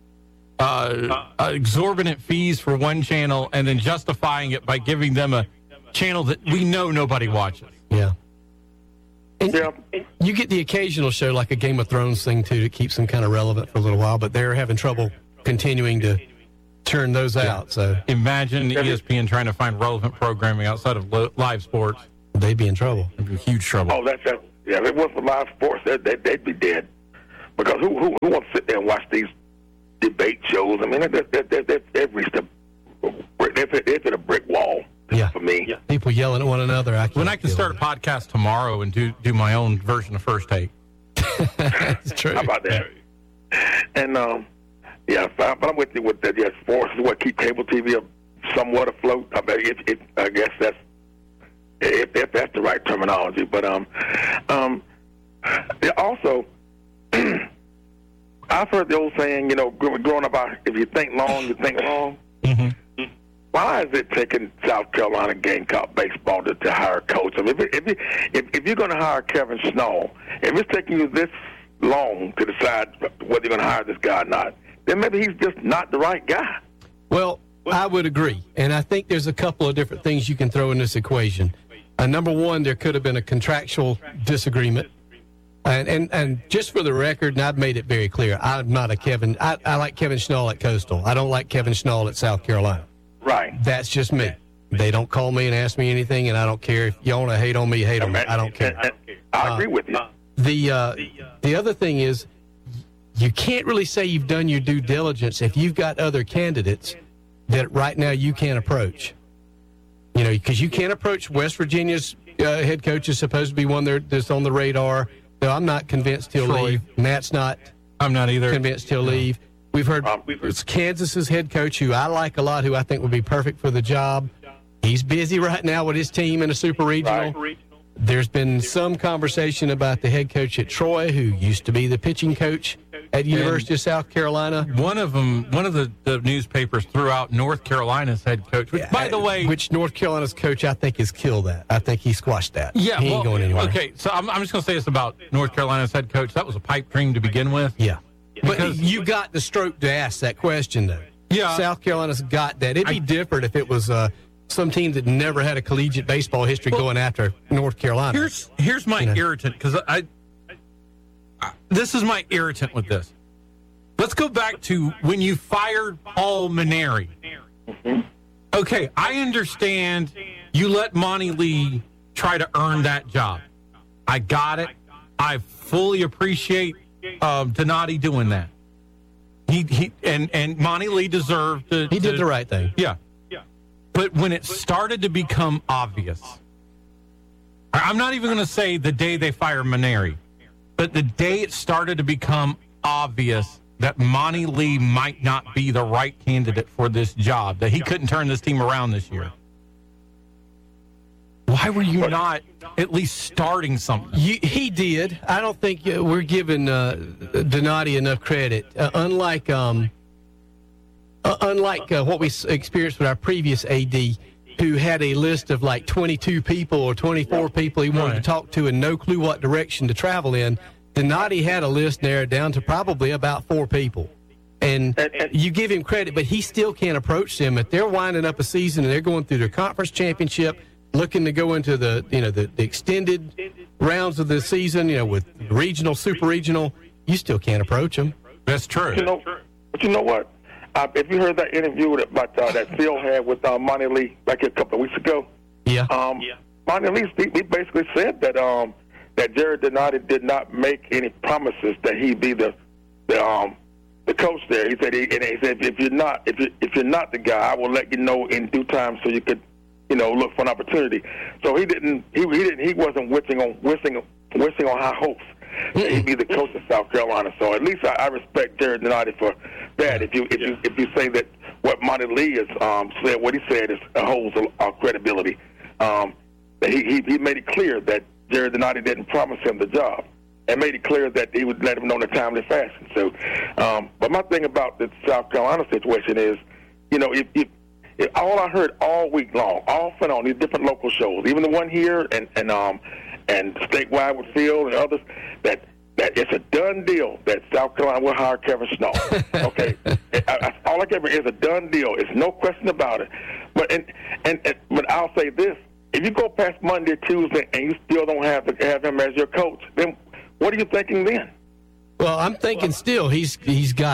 [SPEAKER 1] uh, uh, exorbitant fees for one channel and then justifying it by giving them a channel that we know nobody watches.
[SPEAKER 2] Yeah. And
[SPEAKER 3] yeah.
[SPEAKER 2] you get the occasional show like a Game of Thrones thing, too, that keeps them kind of relevant for a little while, but they're having trouble continuing to churn those out. So
[SPEAKER 1] imagine E S P N trying to find relevant programming outside of lo- live sports.
[SPEAKER 2] They'd be in trouble.
[SPEAKER 1] They'd be in huge trouble.
[SPEAKER 3] Oh, that's that. Yeah, if it wasn't for live sports, they'd, they'd, they'd be dead. Because who who, who wants to sit there and watch these debate shows? I mean, they've they, they, they, they've reached a they've, they've hit a brick wall.
[SPEAKER 2] Yeah.
[SPEAKER 3] For me.
[SPEAKER 2] Yeah. People yelling at one another. I can't
[SPEAKER 1] when I can start a podcast tomorrow and do do my own version of First Take.
[SPEAKER 2] That's true.
[SPEAKER 3] How about that? And um, yeah, but I'm with you with that. Yes, sports is what keep cable T V somewhat afloat. I mean, if, if, I guess that's if, if that's the right terminology. But um, um, yeah, also, I've heard the old saying, you know, growing up, if you think long, you think long.
[SPEAKER 1] Mm-hmm.
[SPEAKER 3] Why is it taking South Carolina Gamecock baseball to, to hire a coach? I mean, if, if, if, if you're going to hire Kevin Snow, if it's taking you this long to decide whether you're going to hire this guy or not, then maybe he's just not the right guy.
[SPEAKER 2] Well, I would agree. And I think there's a couple of different things you can throw in this equation. Uh, number one, there could have been a contractual disagreement. And, and and just for the record, and I've made it very clear, I'm not a Kevin. I, I like Kevin Schnall at Coastal. I don't like Kevin Schnall at South Carolina.
[SPEAKER 3] Right.
[SPEAKER 2] That's just me. They don't call me and ask me anything, and I don't care. If you want to hate on me, hate on me. I don't care.
[SPEAKER 3] I agree with you.
[SPEAKER 2] The uh, the other thing is, you can't really say you've done your due diligence if you've got other candidates that right now you can't approach. You know, because you can't approach West Virginia's uh, head coach is supposed to be one that's on the radar. No, I'm not convinced he'll
[SPEAKER 1] Troy.
[SPEAKER 2] leave. Matt's not.
[SPEAKER 1] I'm not either.
[SPEAKER 2] Convinced he'll leave. We've heard it's Kansas's head coach, who I like a lot, who I think would be perfect for the job. He's busy right now with his team in a super regional.
[SPEAKER 3] Right.
[SPEAKER 2] There's been some conversation about the head coach at Troy, who used to be the pitching coach at University of South Carolina.
[SPEAKER 1] One of them, one of the, the newspapers threw out North Carolina's head coach. Which, by the way,
[SPEAKER 2] which North Carolina's coach I think has killed that. I think he squashed that.
[SPEAKER 1] Yeah,
[SPEAKER 2] he ain't
[SPEAKER 1] well,
[SPEAKER 2] going anywhere.
[SPEAKER 1] Okay, so I'm, I'm just going to say this about North Carolina's head coach. That was a pipe dream to begin with.
[SPEAKER 2] Yeah, but
[SPEAKER 1] Because-
[SPEAKER 2] you got the stroke to ask that question, though.
[SPEAKER 1] Yeah.
[SPEAKER 2] South Carolina's got that. It'd be
[SPEAKER 1] I-
[SPEAKER 2] different if it was uh, some team that never had a collegiate baseball history
[SPEAKER 1] Well,
[SPEAKER 2] going after North Carolina.
[SPEAKER 1] Here's here's my
[SPEAKER 2] You know.
[SPEAKER 1] irritant because I, I this is my irritant with this. Let's go back to when you fired Paul Maneri. Okay, I understand you let Monty Lee try to earn that job. I got it. I fully appreciate um, Donati doing that. He he and and Monty Lee deserved to.
[SPEAKER 2] he did
[SPEAKER 1] to-
[SPEAKER 2] the right thing.
[SPEAKER 1] Yeah. But when it started to become obvious, I'm not even going to say the day they fired Maneri, but the day it started to become obvious that Monty Lee might not be the right candidate for this job, that he couldn't turn this team around this year. Why were you not at least starting something?
[SPEAKER 2] You, he did. I don't think uh, we're giving uh, Donati enough credit. Uh, unlike um, uh, unlike uh, what we s- experienced with our previous A D, who had a list of like twenty-two people or twenty-four people he wanted
[SPEAKER 1] Right.
[SPEAKER 2] to talk to and no clue what direction to travel in, Donati had a list narrowed down to probably about four people. And
[SPEAKER 3] And- and-
[SPEAKER 2] you give him credit, but he still can't approach them. If they're winding up a season and they're going through their conference championship, looking to go into the you know the, the extended rounds of the season, you know, with regional, super regional, you still can't approach them.
[SPEAKER 1] That's true.
[SPEAKER 3] You know, but you know what? Uh, if you heard that interview that, about, uh, that Phil had with uh, Monty Lee like a couple of weeks ago,
[SPEAKER 2] Yeah.
[SPEAKER 3] um, Monty Lee he, he basically said that um, that Jared Donati did not make any promises that he'd be the the um, the coach there. He said he, and he said if you're not if you if you're not the guy, I will let you know in due time so you could you know look for an opportunity. So he didn't he, he didn't he wasn't wishing on wishing wishing on high hopes that he'd be the coach of South Carolina. So at least I, I respect Jared Donati for that. If you if you if you say that what Monty Lee has um, said, what he said is uh, holds a, a credibility. Um, that he, he he made it clear that Jared Donati didn't promise him the job, and made it clear that he would let him know in a timely fashion. So, um, but my thing about the South Carolina situation is, you know, if, if, if all I heard all week long, off and on these different local shows, even the one here and and um and statewide with Phil and others, that that it's a done deal that South Carolina will hire Kevin Snow. Okay, I, I, all I can is a done deal. It's no question about it. But and, and and but I'll say this. If you go past Monday, Tuesday, and you still don't have have him as your coach, then what are you thinking then?
[SPEAKER 2] Well, I'm thinking still he's he's got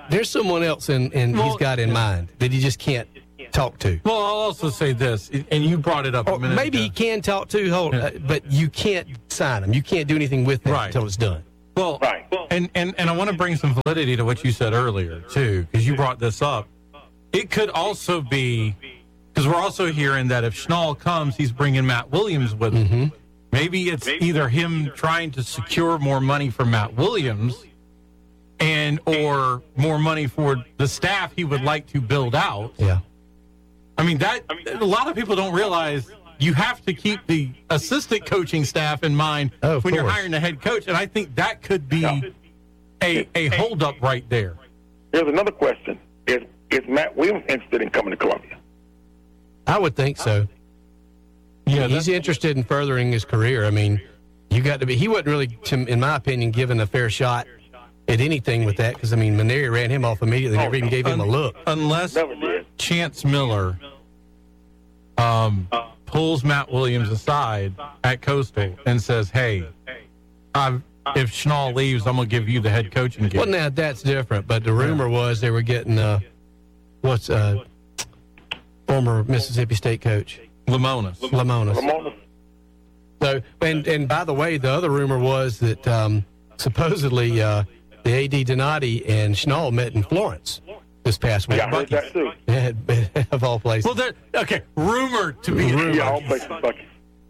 [SPEAKER 2] there's someone else in, in
[SPEAKER 1] Well,
[SPEAKER 2] he's got in mind that he just can't talk to.
[SPEAKER 1] Well, I'll also say this, and you brought it up a
[SPEAKER 2] Or
[SPEAKER 1] minute
[SPEAKER 2] maybe
[SPEAKER 1] ago.
[SPEAKER 2] he can talk to, hold,
[SPEAKER 1] Yeah.
[SPEAKER 2] uh, but you can't sign him. You can't do anything with him
[SPEAKER 1] Right.
[SPEAKER 2] until it's done.
[SPEAKER 1] Well,
[SPEAKER 3] Right.
[SPEAKER 1] and, and, and I want to bring some validity to what you said earlier, too, because you brought this up. It could also be, because we're also hearing that if Schnall comes, he's bringing Matt Williams with him.
[SPEAKER 2] Mm-hmm.
[SPEAKER 1] Maybe it's either him trying to secure more money for Matt Williams and or more money for the staff he would like to build out.
[SPEAKER 2] Yeah.
[SPEAKER 1] I mean, that a lot of people don't realize you have to keep the assistant coaching staff in mind
[SPEAKER 2] Oh, of
[SPEAKER 1] when you're
[SPEAKER 2] course.
[SPEAKER 1] hiring a head coach, and I think that could be a a holdup right there.
[SPEAKER 3] Here's another question: Is is Matt Williams interested in coming to Columbia?
[SPEAKER 2] I would think so.
[SPEAKER 1] Yeah,
[SPEAKER 2] He's interested in furthering his career. I mean, you got to be. He wasn't really, to, in my opinion, given a fair shot at anything with that because, I mean, Maneri ran him off immediately, never even gave him a look.
[SPEAKER 1] unless
[SPEAKER 3] Never did.
[SPEAKER 1] Chance Miller um, pulls Matt Williams aside at Coastal and says, "Hey, I've, if Schnall leaves, I'm going to give you the head coaching gig."
[SPEAKER 2] Well, now that's different, but the rumor was they were getting, uh, what's, uh, former Mississippi State coach,
[SPEAKER 1] Lamonas.
[SPEAKER 2] Lamonas.
[SPEAKER 3] Ramona,
[SPEAKER 2] So, and and by the way, the other rumor was that um, supposedly uh, the A D Donati and Schnall met in Florence this past week.
[SPEAKER 3] yeah, I heard that too.
[SPEAKER 2] Yeah, of all places.
[SPEAKER 1] Well, there. Okay, rumored to be.
[SPEAKER 3] Yeah, all places Bucky.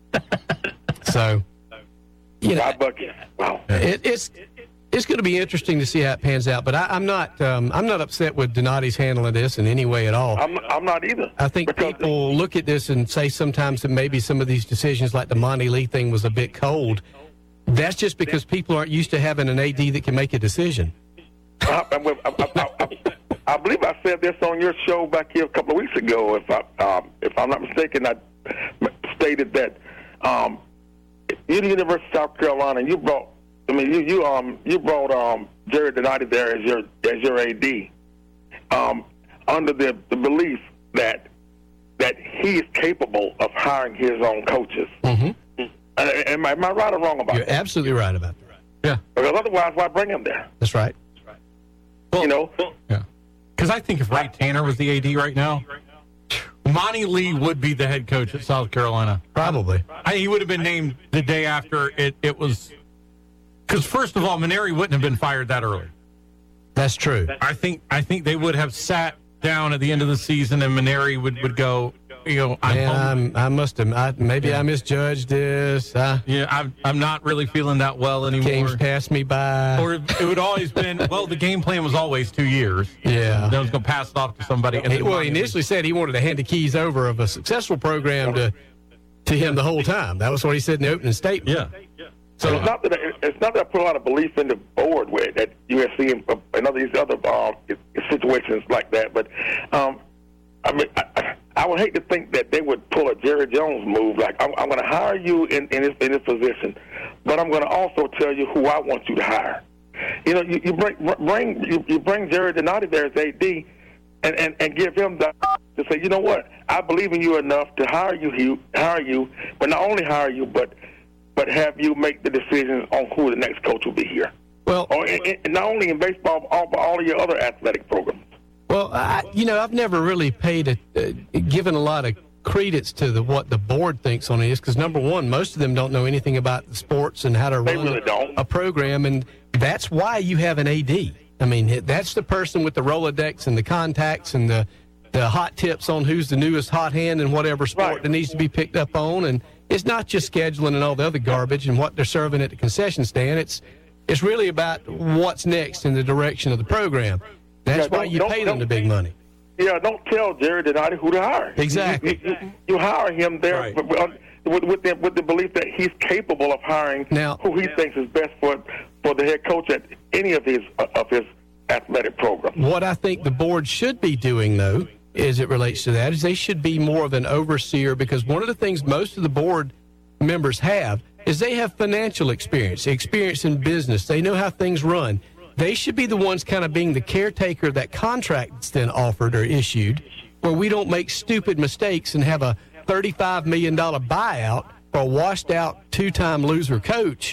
[SPEAKER 2] So, you know,
[SPEAKER 3] Five Bucky. Wow.
[SPEAKER 2] it, it's it's going to be interesting to see how it pans out. But I, I'm not um, I'm not upset with Donati's handling this in any way at all.
[SPEAKER 3] I'm I'm not either.
[SPEAKER 2] I think
[SPEAKER 3] Because
[SPEAKER 2] people look at this and say sometimes that maybe some of these decisions, like the Monty Lee thing, was a bit cold. That's just because people aren't used to having an A D that can make a decision.
[SPEAKER 3] I, I, I, I, I, I believe I said this on your show back here a couple of weeks ago. If I um, if I'm not mistaken, I stated that um, you're the University of South Carolina, and you brought. I mean, you you um you brought um Jerry Donati there as your as your A D, um, under the, the belief that that he is capable of hiring his own coaches.
[SPEAKER 2] Mm-hmm.
[SPEAKER 3] Uh, am, I, am I right or wrong about
[SPEAKER 2] You're
[SPEAKER 3] that?
[SPEAKER 2] absolutely right about that.
[SPEAKER 1] Yeah,
[SPEAKER 3] Because otherwise, why bring him there?
[SPEAKER 2] That's right.
[SPEAKER 3] You know.
[SPEAKER 1] yeah. Because I think if Ray Tanner was the A D right now, Monty Lee would be the head coach at South Carolina.
[SPEAKER 2] Probably.
[SPEAKER 1] I, he would have been named the day after it, it was. Because first of all, Maneri wouldn't have been fired that early.
[SPEAKER 2] That's true.
[SPEAKER 1] I think I think they would have sat down at the end of the season, and Maneri would, would go, you know, I'm
[SPEAKER 2] Man,
[SPEAKER 1] home.
[SPEAKER 2] I'm, I must have. I, maybe I misjudged this. Uh,
[SPEAKER 1] Yeah, I'm I'm not really feeling that well anymore.
[SPEAKER 2] games passed me by.
[SPEAKER 1] Or it would always been, well, the game plan was always two years.
[SPEAKER 2] Yeah.
[SPEAKER 1] Then I was going to pass it off to somebody. And
[SPEAKER 2] He-
[SPEAKER 1] then
[SPEAKER 2] well, he
[SPEAKER 1] Monty-
[SPEAKER 2] initially said he wanted to hand the keys over of a successful program to to him the whole time. That was what he said in the opening statement.
[SPEAKER 1] Yeah.
[SPEAKER 3] So
[SPEAKER 1] So
[SPEAKER 3] it's not that it's not that I put a lot of belief in the board with that U S C and, and other these other uh, situations like that, but um, I mean, I, I would hate to think that they would pull a Jerry Jones move. Like I'm, I'm going to hire you in in this, in this position, but I'm going to also tell you who I want you to hire. You know, you, you bring bring you, you bring Jerry Donati there as A D, and, and, and give him the to say, you know what, I believe in you enough to hire you, Hugh, hire you, but not only hire you, but but have you make the decisions on who the next coach will be here.
[SPEAKER 2] Well,
[SPEAKER 3] Or in, in, not only in baseball, but all, but all of your other athletic programs.
[SPEAKER 2] well, I, you know, I've never really paid a, uh, given a lot of credence to the what the board thinks on this because number one, most of them don't know anything about the sports and how to
[SPEAKER 3] They
[SPEAKER 2] run
[SPEAKER 3] really don't.
[SPEAKER 2] a program, and that's why you have an A D. I mean, that's the person with the Rolodex and the contacts and the the hot tips on who's the newest hot hand in whatever sport
[SPEAKER 3] Right.
[SPEAKER 2] that needs to be picked up on, and it's not just scheduling and all the other garbage and what they're serving at the concession stand. It's it's really about what's next in the direction of the program. That's
[SPEAKER 3] Yeah,
[SPEAKER 2] why
[SPEAKER 3] don't-
[SPEAKER 2] you
[SPEAKER 3] don't-
[SPEAKER 2] pay them the
[SPEAKER 3] don't-
[SPEAKER 2] big money.
[SPEAKER 3] Yeah, don't tell Jerry Donati who to hire.
[SPEAKER 2] Exactly.
[SPEAKER 3] You, you, you hire him there
[SPEAKER 1] Right.
[SPEAKER 3] with, with, the, with the belief that he's capable of hiring
[SPEAKER 2] Now-
[SPEAKER 3] who he thinks is best for for the head coach at any of his of his athletic programs.
[SPEAKER 2] What I think the board should be doing, though, as it relates to that, is they should be more of an overseer because one of the things most of the board members have is they have financial experience, experience in business. They know how things run. They should be the ones kind of being the caretaker of that contract that's then offered or issued, where we don't make stupid mistakes and have a thirty-five million dollars buyout for a washed-out two-time loser coach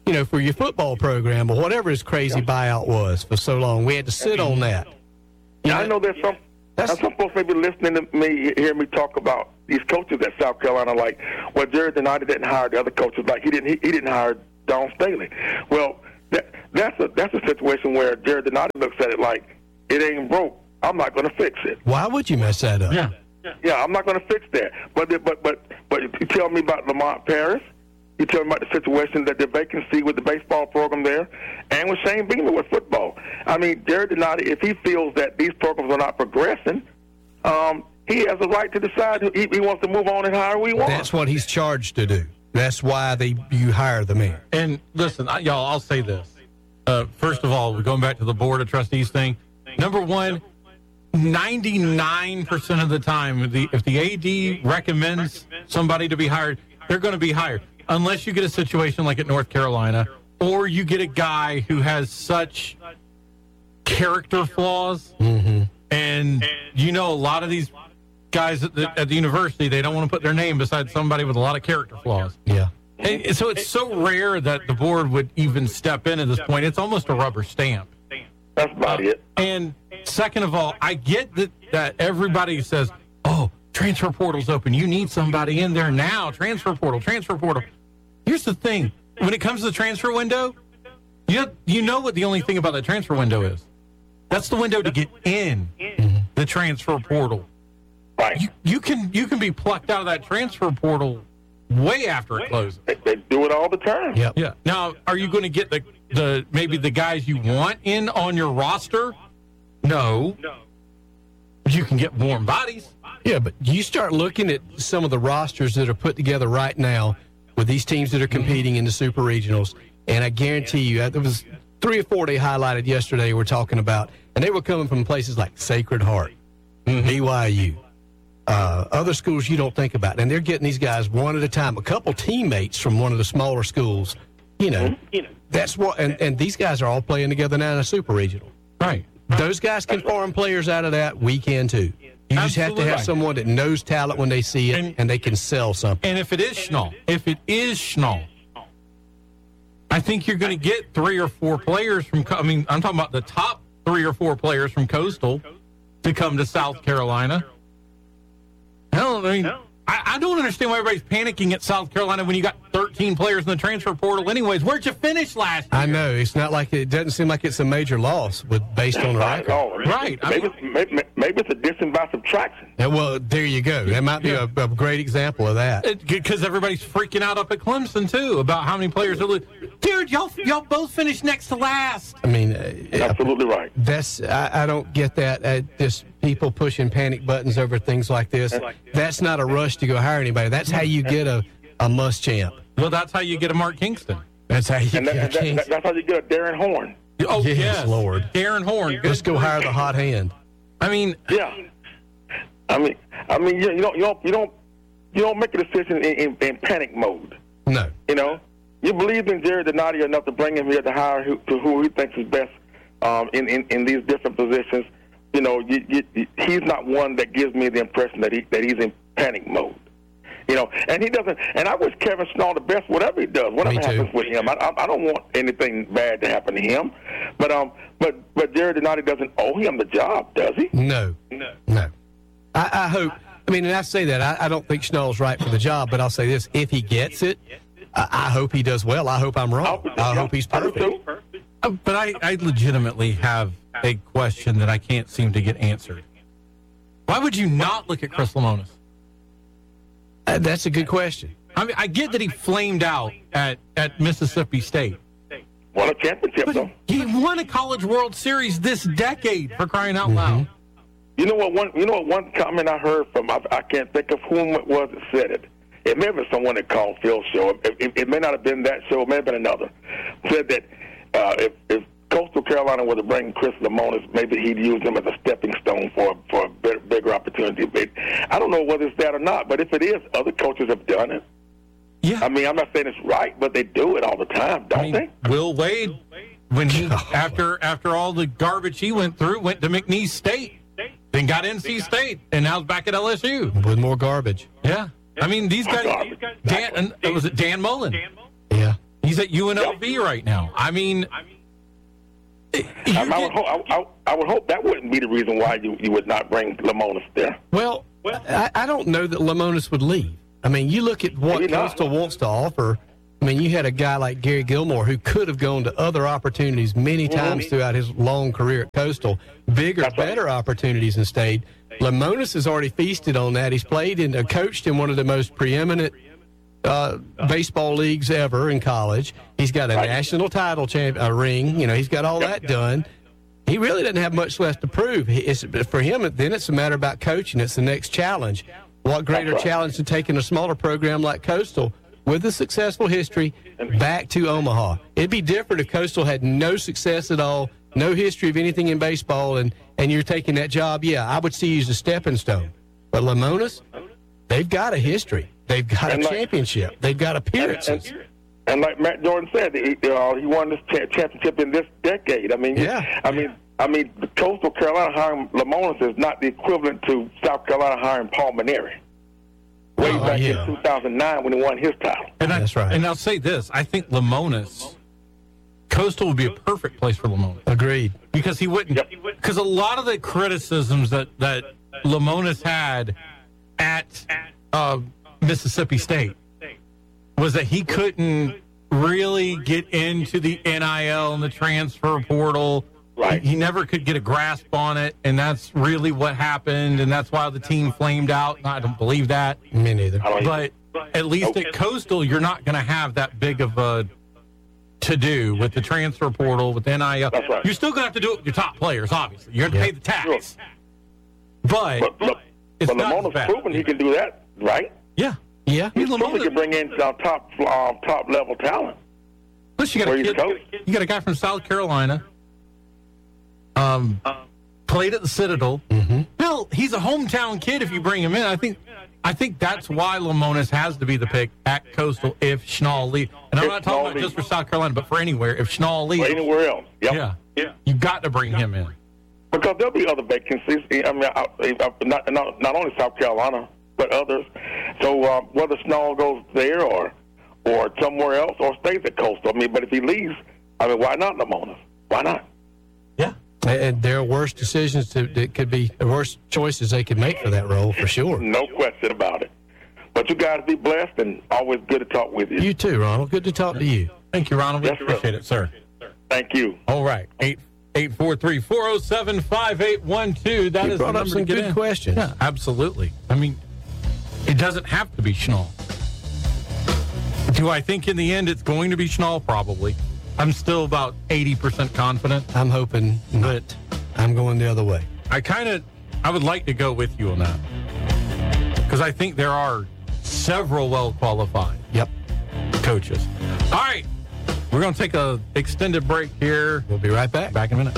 [SPEAKER 2] you know, for your football program or whatever his crazy buyout was for so long. We had to sit on that.
[SPEAKER 3] Yeah, I know there's some
[SPEAKER 2] That's,
[SPEAKER 3] some folks may be listening to me, hear me talk about these coaches at South Carolina, like, well, Jerry Donati didn't hire the other coaches, like he didn't he, he didn't hire Don Staley. Well, that, that's a that's a situation where Jerry Donati looks at it like it ain't broke. I'm not going to fix it.
[SPEAKER 2] why would you mess that up?
[SPEAKER 1] Yeah.
[SPEAKER 3] Yeah, I'm not going to fix that. But but but but you tell me about Lamont Paris. You tell me about the situation that the vacancy with the baseball program there, and with Shane Beamer with football. I mean, Jerry Donati, if he feels that these programs are not progressing, um, he has a right to decide he, he wants to move on and hire who he wants.
[SPEAKER 2] That's what he's charged to do. That's why they you hire the man.
[SPEAKER 1] And listen, I, y'all, I'll say this. Uh, first of all, we're going back to the Board of Trustees thing. Number one, ninety-nine percent of the time, the, if the A D recommends somebody to be hired, they're going to be hired. Unless you get a situation like at North Carolina, or you get a guy who has such character flaws,
[SPEAKER 2] Mm-hmm.
[SPEAKER 1] and you know a lot of these guys at the, at the university, they don't want to put their name beside somebody with a lot of character flaws.
[SPEAKER 2] Yeah.
[SPEAKER 1] And so it's so rare that the board would even step in at this point. It's almost a rubber stamp.
[SPEAKER 3] That's about
[SPEAKER 1] Uh,
[SPEAKER 3] it.
[SPEAKER 1] And second of all, I get that, that everybody says, oh, transfer portal's open. You need somebody in there now. Transfer portal, transfer portal. Here's the thing. When it comes to the transfer window, you know, you know what the only thing about the transfer window is? That's the window to get in the transfer portal.
[SPEAKER 3] Right.
[SPEAKER 1] You, you can you can be plucked out of that transfer portal way after it closes.
[SPEAKER 3] They, they do it all the time.
[SPEAKER 2] Yep.
[SPEAKER 1] Yeah. Now, are you going to get the, the maybe the guys you want in on your roster? No. No. You can get warm bodies.
[SPEAKER 2] Yeah, but you start looking at some of the rosters that are put together right now with these teams that are competing in the super regionals, and I guarantee you, there was three or four they highlighted yesterday we're talking about, and they were coming from places like Sacred Heart, B Y U, uh, other schools you don't think about, and they're getting these guys one at a time, a couple teammates from one of the smaller schools, you know, that's what, and, and these guys are all playing together now in a super regional.
[SPEAKER 1] Right.
[SPEAKER 2] Those guys can farm players out of that. We can too. You just have to have
[SPEAKER 1] Absolutely.
[SPEAKER 2] someone that knows talent when they see it,
[SPEAKER 1] And-
[SPEAKER 2] and they can sell something.
[SPEAKER 1] And if it is Schnall, if it is Schnall, I think you're going to get three or four players from, I mean, I'm talking about the top three or four players from Coastal to come to South Carolina. Hell, I mean, I, I don't understand why everybody's panicking at South Carolina when you got thirteen players in the transfer portal anyways. Where'd you finish last year?
[SPEAKER 2] I know it's not like it doesn't seem like it's a major loss with based on the
[SPEAKER 3] Not at
[SPEAKER 2] record.
[SPEAKER 3] all.
[SPEAKER 1] Right. I
[SPEAKER 3] Maybe,
[SPEAKER 1] mean-
[SPEAKER 3] it's, maybe, maybe it's addition by subtraction.
[SPEAKER 2] Yeah, well, there you go. That might be a, a great example of that.
[SPEAKER 1] Because everybody's freaking out up at Clemson, too, about how many players are losing. Dude, y'all, y'all both finished next to last.
[SPEAKER 2] I mean, uh,
[SPEAKER 3] Absolutely right.
[SPEAKER 2] that's I, I don't get that. Uh, just people pushing panic buttons over things like this. That's not a rush to go hire anybody. That's how you get a, a must champ.
[SPEAKER 1] Well, that's how you get a Mark Kingston.
[SPEAKER 2] That's how you
[SPEAKER 3] And, that,
[SPEAKER 2] get a
[SPEAKER 3] and that,
[SPEAKER 2] chance.
[SPEAKER 3] that, that's how you get a Darren Horn.
[SPEAKER 1] Oh,
[SPEAKER 2] Yes,
[SPEAKER 1] yes.
[SPEAKER 2] Lord.
[SPEAKER 1] Darren Horn.
[SPEAKER 2] Let's go hire the hot hand.
[SPEAKER 1] I mean,
[SPEAKER 3] Yeah. I mean, I mean, you, you don't, you don't, you don't, you don't make a decision in, in, in panic mode.
[SPEAKER 2] No.
[SPEAKER 3] You know, you believe in Jerry Donati enough to bring him here to hire who, to who he thinks is best um, in, in, in these different positions. You know, you, you, he's not one that gives me the impression that he that he's in panic mode. You know, and he doesn't. And I wish Kevin Schnall the best, whatever he does, whatever
[SPEAKER 2] Me too.
[SPEAKER 3] happens with him. I, I, I don't want anything bad to happen to him. But um, but but Jerry Donati doesn't owe him the job, does he?
[SPEAKER 2] No.
[SPEAKER 3] No.
[SPEAKER 2] No. I, I hope. I mean, and I say that. I, I don't think Schnall's right for the job, but I'll say this. If he gets it, I, I hope he does well. I hope I'm wrong. I hope he's
[SPEAKER 3] I do
[SPEAKER 2] perfect.
[SPEAKER 3] too.
[SPEAKER 1] uh, but I, I legitimately have a question that I can't seem to get answered. Why would you not look at Chris Lemonis?
[SPEAKER 2] Uh, that's a good question.
[SPEAKER 1] I mean, I get that he flamed out at, at Mississippi State.
[SPEAKER 3] Won a championship,
[SPEAKER 1] But
[SPEAKER 3] though.
[SPEAKER 1] he won a College World Series this decade, for crying out loud.
[SPEAKER 3] You know what? One, you know what? One comment I heard from I, I can't think of whom it was that said it. It may have been someone that called Phil's show. It, it, it may not have been that show. It may have been another. Said that uh, if, if Coastal Carolina were to bring Chris Lemonis, maybe he'd use him as a stepping stone for for a bigger, bigger opportunity. But I don't know whether it's that or not. But if it is, other coaches have done it.
[SPEAKER 1] Yeah.
[SPEAKER 3] I mean, I'm not saying it's right, but they do it all the time, don't
[SPEAKER 1] I mean,
[SPEAKER 3] they?
[SPEAKER 1] Will Wade, when he after after all the garbage he went through, went to McNeese State, then got N C State, and now he's back at L S U.
[SPEAKER 2] With more garbage.
[SPEAKER 1] Yeah, I mean these guys.
[SPEAKER 3] Garbage.
[SPEAKER 1] Dan, and, was it Dan Mullen?
[SPEAKER 2] Yeah.
[SPEAKER 1] He's He's at U N L V yep. right now. I mean,
[SPEAKER 3] I, I, would hope, I, I, I would hope that wouldn't be the reason why you, you would not bring Lemonis there.
[SPEAKER 2] Well, I, I don't know that Lemonis would leave. I mean, you look at what Maybe Coastal not. wants to offer. I mean, you had a guy like Gary Gilmore who could have gone to other opportunities many times mm-hmm. throughout his long career at Coastal, bigger, That's better right. opportunities and stayed. Lemonis has already feasted on that. He's played and uh, coached in one of the most preeminent uh, baseball leagues ever in college. He's got a right. national title champ, a ring. You know, he's got all that done. He really doesn't have much left to prove. It's, for him, then it's a matter about coaching. It's the next challenge. What greater right. challenge than taking a smaller program like Coastal with a successful history back to Omaha? It'd be different if Coastal had no success at all, no history of anything in baseball, and, and you're taking that job. Yeah, I would see you as a stepping stone. But Lemonis, they've got a history. They've got and a like, championship. They've got appearances.
[SPEAKER 3] And, and, and like Matt Jordan said, he, uh, he won this cha- championship in this decade. I mean,
[SPEAKER 2] yeah.
[SPEAKER 3] I mean, I mean, the Coastal Carolina hiring Lemonis is not the equivalent to South Carolina hiring Paul Maneri. Way
[SPEAKER 2] oh,
[SPEAKER 3] back
[SPEAKER 2] yeah.
[SPEAKER 3] in two thousand nine when he won his title.
[SPEAKER 1] And I,
[SPEAKER 2] That's right.
[SPEAKER 1] And I'll say this. I think Lemonis, Coastal would be a perfect place for Lemonis.
[SPEAKER 2] Agreed.
[SPEAKER 1] Because he wouldn't, because yep. a lot of the criticisms that, that Lemonis had at uh, Mississippi State was that he couldn't really get into the N I L and the transfer portal.
[SPEAKER 3] Right.
[SPEAKER 1] He, he never could get a grasp on it, and that's really what happened, and that's why the team flamed out. I don't believe that.
[SPEAKER 2] Me neither.
[SPEAKER 1] But at least okay. at Coastal, you're not going to have that big of a to-do with the transfer portal, with the N I L.
[SPEAKER 3] That's right.
[SPEAKER 1] You're still going to have to do it with your top players, obviously. You're going to
[SPEAKER 2] yeah.
[SPEAKER 1] pay the tax.
[SPEAKER 3] Sure.
[SPEAKER 1] But,
[SPEAKER 3] but, but
[SPEAKER 1] it's
[SPEAKER 3] but
[SPEAKER 1] not
[SPEAKER 3] Lemonis proven he can do that, right?
[SPEAKER 1] Yeah.
[SPEAKER 2] Yeah.
[SPEAKER 3] He's proven he can bring in uh, top uh, top level talent.
[SPEAKER 1] Plus, you got, a kid, you got a guy from South Carolina. Um, played at the Citadel.
[SPEAKER 2] Mm-hmm.
[SPEAKER 1] Hell, he's a hometown kid if you bring him in. I think I think that's why Lemonis has to be the pick at Coastal if Schnall leaves. And I'm
[SPEAKER 3] if
[SPEAKER 1] not talking
[SPEAKER 3] Schnall
[SPEAKER 1] about
[SPEAKER 3] leaves.
[SPEAKER 1] just for South Carolina, but for anywhere. If Schnall leaves.
[SPEAKER 3] Or anywhere else. Yep.
[SPEAKER 1] Yeah.
[SPEAKER 3] Yeah.
[SPEAKER 1] You got to bring him in.
[SPEAKER 3] Because there'll be other vacancies. I mean, I, I, not, not not only South Carolina, but others. So uh, whether Schnall goes there or or somewhere else or stays at Coastal, I mean, but if he leaves, I mean, why not Lemonis? Why not?
[SPEAKER 1] Yeah.
[SPEAKER 2] And there are worse decisions to, that could be the worst choices they could make for that role, for sure.
[SPEAKER 3] No question about it. But you guys be blessed, and always good to talk with you.
[SPEAKER 2] You too, Ronald. Good to talk to you.
[SPEAKER 1] Thank you, Ronald. We
[SPEAKER 3] Yes,
[SPEAKER 1] appreciate
[SPEAKER 3] sir.
[SPEAKER 1] it, sir.
[SPEAKER 3] Thank you.
[SPEAKER 1] All right. Eight eight four three four zero seven five eight one two. That
[SPEAKER 2] You
[SPEAKER 1] is
[SPEAKER 2] brought
[SPEAKER 1] the
[SPEAKER 2] up
[SPEAKER 1] number
[SPEAKER 2] some
[SPEAKER 1] to get
[SPEAKER 2] good
[SPEAKER 1] in.
[SPEAKER 2] questions.
[SPEAKER 1] Yeah, absolutely. I mean, it doesn't have to be Schnall. Do I think in the end it's going to be Schnall? Probably. I'm still about eighty percent confident.
[SPEAKER 2] I'm hoping not. I'm going the other way.
[SPEAKER 1] I kind of, I would like to go with you on that. Because I think there are several well-qualified
[SPEAKER 2] Yep.
[SPEAKER 1] coaches. All right. We're going to take a extended break here.
[SPEAKER 2] We'll be right back.
[SPEAKER 1] Back in a minute.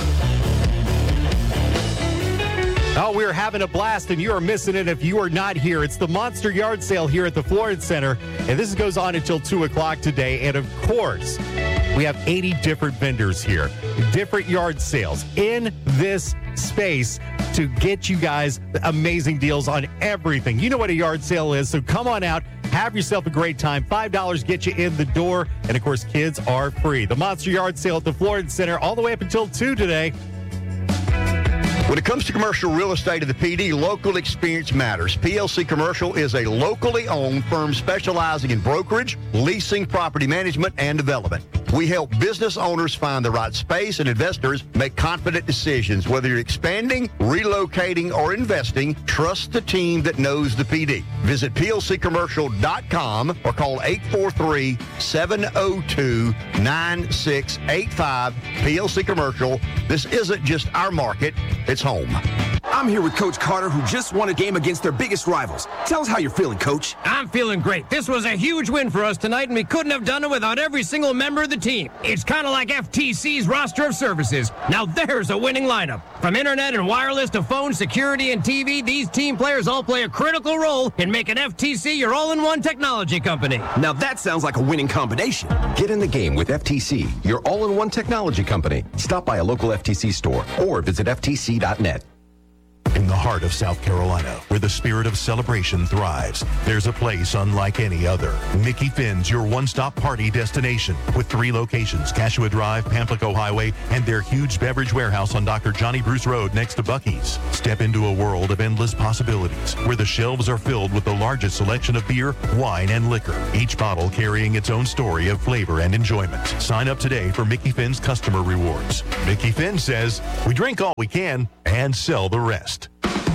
[SPEAKER 4] Oh, we're having a blast, and you are missing it if you are not here. It's the Monster Yard Sale here at the Florence Center, and this goes on until two o'clock today. And, of course, we have eighty different vendors here, different yard sales in this space to get you guys amazing deals on everything. You know what a yard sale is, so come on out. Have yourself a great time. five dollars get you in the door, and, of course, kids are free. The Monster Yard Sale at the Florence Center all the way up until two today.
[SPEAKER 5] When it comes to commercial real estate of the P D, local experience matters. P L C Commercial is a locally owned firm specializing in brokerage, leasing, property management, and development. We help business owners find the right space and investors make confident decisions. Whether you're expanding, relocating, or investing, trust the team that knows the P D. Visit P L C commercial dot com or call eight four three, seven zero two, nine six eight five. P L C Commercial. This isn't just our market, it's home.
[SPEAKER 6] I'm here with Coach Carter, who just won a game against their biggest rivals. Tell us how you're feeling, Coach.
[SPEAKER 7] I'm feeling great. This was a huge win for us tonight, and we couldn't have done it without every single member of the team. It's kind of like F T C's roster of services. Now there's a winning lineup. From internet and wireless to phone, security, and T V, these team players all play a critical role in making F T C your all-in-one technology company.
[SPEAKER 6] Now that sounds like a winning combination. Get in the game with F T C, your all-in-one technology company. Stop by a local F T C store or visit F T C dot net.
[SPEAKER 8] In the heart of South Carolina, where the spirit of celebration thrives, there's a place unlike any other. Mickey Finn's your one-stop party destination with three locations, Cashua Drive, Pamplico Highway, and their huge beverage warehouse on Doctor Johnny Bruce Road next to Buc-ee's. Step into a world of endless possibilities where the shelves are filled with the largest selection of beer, wine, and liquor, each bottle carrying its own story of flavor and enjoyment. Sign up today for Mickey Finn's customer rewards. Mickey Finn says, we drink all we can and sell the rest.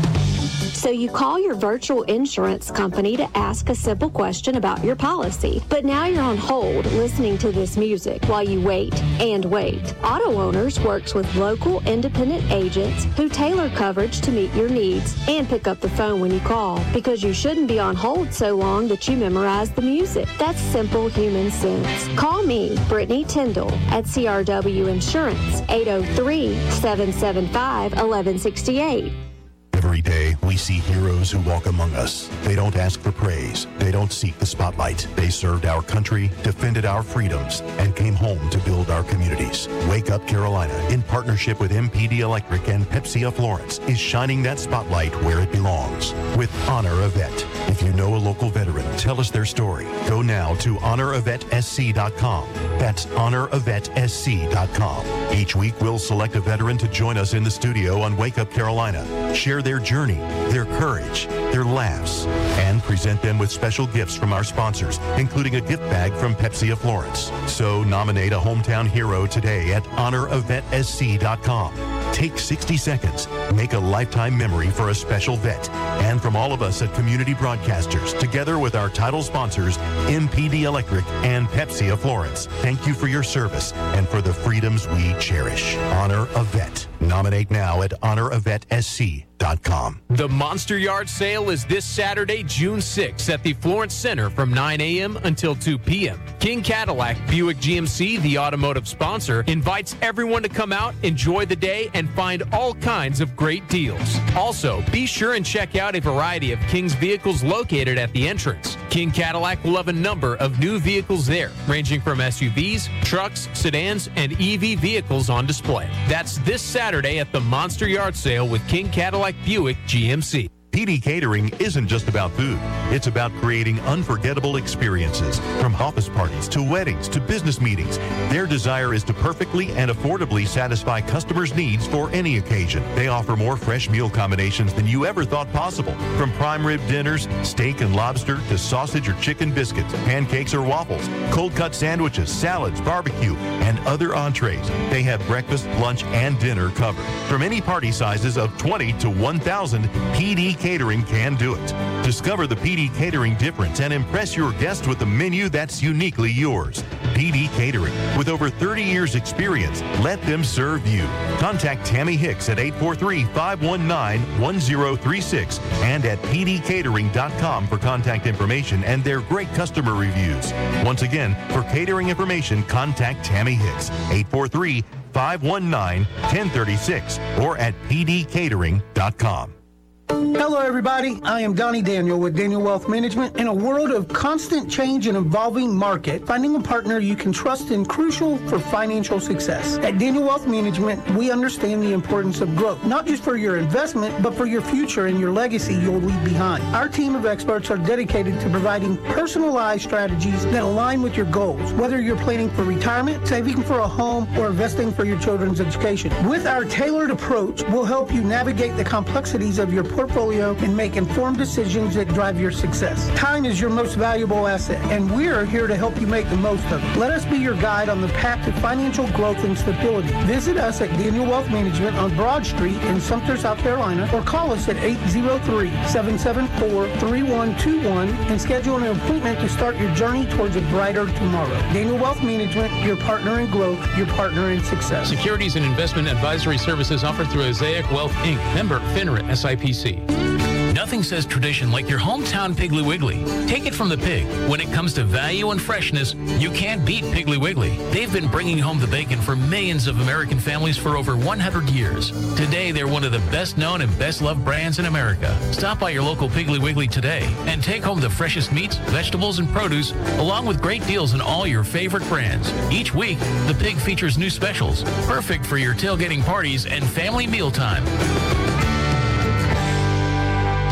[SPEAKER 9] So you call your virtual insurance company to ask a simple question about your policy. But now you're on hold listening to this music while you wait and wait. Auto Owners works with local independent agents who tailor coverage to meet your needs and pick up the phone when you call, because you shouldn't be on hold so long that you memorize the music. That's simple human sense. Call me, Brittany Tyndall, at C R W Insurance, eight oh three, seven seven five, one one six eight.
[SPEAKER 8] Every day, we see heroes who walk among us. They don't ask for praise. They don't seek the spotlight. They served our country, defended our freedoms, and came home to build our communities. Wake Up Carolina, in partnership with M P D Electric and Pepsi of Florence, is shining that spotlight where it belongs with Honor a Vet. If you know a local veteran, tell us their story. Go now to honor a vet s c dot com. That's honor a vet s c dot com. Each week, we'll select a veteran to join us in the studio on Wake Up Carolina. Share their journey, their courage, their laughs, and present them with special gifts from our sponsors, including a gift bag from Pepsi of Florence. So nominate a hometown hero today at honor a vet s c dot com. Take sixty seconds. Make a lifetime memory for a special vet. And from all of us at Community Broadcasters, together with our title sponsors, M P D Electric and Pepsi of Florence, thank you for your service and for the freedoms we cherish. Honor a Vet. Nominate now at honor a vet s c dot com.
[SPEAKER 10] The Monster Yard Sale is this Saturday, June sixth at the Florence Center from nine a.m. until two p.m. King Cadillac Buick G M C, the automotive sponsor, invites everyone to come out, enjoy the day, and find all kinds of great deals. Also, be sure and check out a variety of King's vehicles located at the entrance. King Cadillac will have a number of new vehicles there, ranging from S U Vs, trucks, sedans, and E V vehicles on display. That's this Saturday at the Monster Yard Sale with King Cadillac Buick G M C.
[SPEAKER 8] P D Catering isn't just about food. It's about creating unforgettable experiences. From office parties to weddings to business meetings, their desire is to perfectly and affordably satisfy customers' needs for any occasion. They offer more fresh meal combinations than you ever thought possible. From prime rib dinners, steak and lobster, to sausage or chicken biscuits, pancakes or waffles, cold cut sandwiches, salads, barbecue, and other entrees. They have breakfast, lunch, and dinner covered. From any party sizes of twenty to one thousand, P D Catering can do it. Discover the P D Catering difference and impress your guests with a menu that's uniquely yours. P D Catering. With over thirty years experience, let them serve you. Contact Tammy Hicks at eight four three, five one nine, one zero three six and at p d catering dot com for contact information and their great customer reviews. Once again, for catering information, contact Tammy Hicks, eight four three, five one nine, one zero three six or at p d catering dot com.
[SPEAKER 11] Hello, everybody. I am Donnie Daniel with Daniel Wealth Management. In a world of constant change and evolving market, finding a partner you can trust is crucial for financial success. At Daniel Wealth Management, we understand the importance of growth, not just for your investment, but for your future and your legacy you'll leave behind. Our team of experts are dedicated to providing personalized strategies that align with your goals, whether you're planning for retirement, saving for a home, or investing for your children's education. With our tailored approach, we'll help you navigate the complexities of your portfolio and make informed decisions that drive your success. Time is your most valuable asset, and we're here to help you make the most of it. Let us be your guide on the path to financial growth and stability. Visit us at Daniel Wealth Management on Broad Street in Sumter, South Carolina, or call us at eight zero three, seven seven four, three one two one and schedule an appointment to start your journey towards a brighter tomorrow. Daniel Wealth Management, your partner in growth, your partner in success.
[SPEAKER 12] Securities and investment advisory services offered through Osaic Wealth, Incorporated. Member FINRA S I P C.
[SPEAKER 13] Nothing says tradition like your hometown Piggly Wiggly. Take it from the pig. When it comes to value and freshness, you can't beat Piggly Wiggly. They've been bringing home the bacon for millions of American families for over one hundred years. Today, they're one of the best known and best loved brands in America. Stop by your local Piggly Wiggly today and take home the freshest meats, vegetables, and produce, along with great deals on all your favorite brands. Each week, the pig features new specials, perfect for your tailgating parties and family mealtime.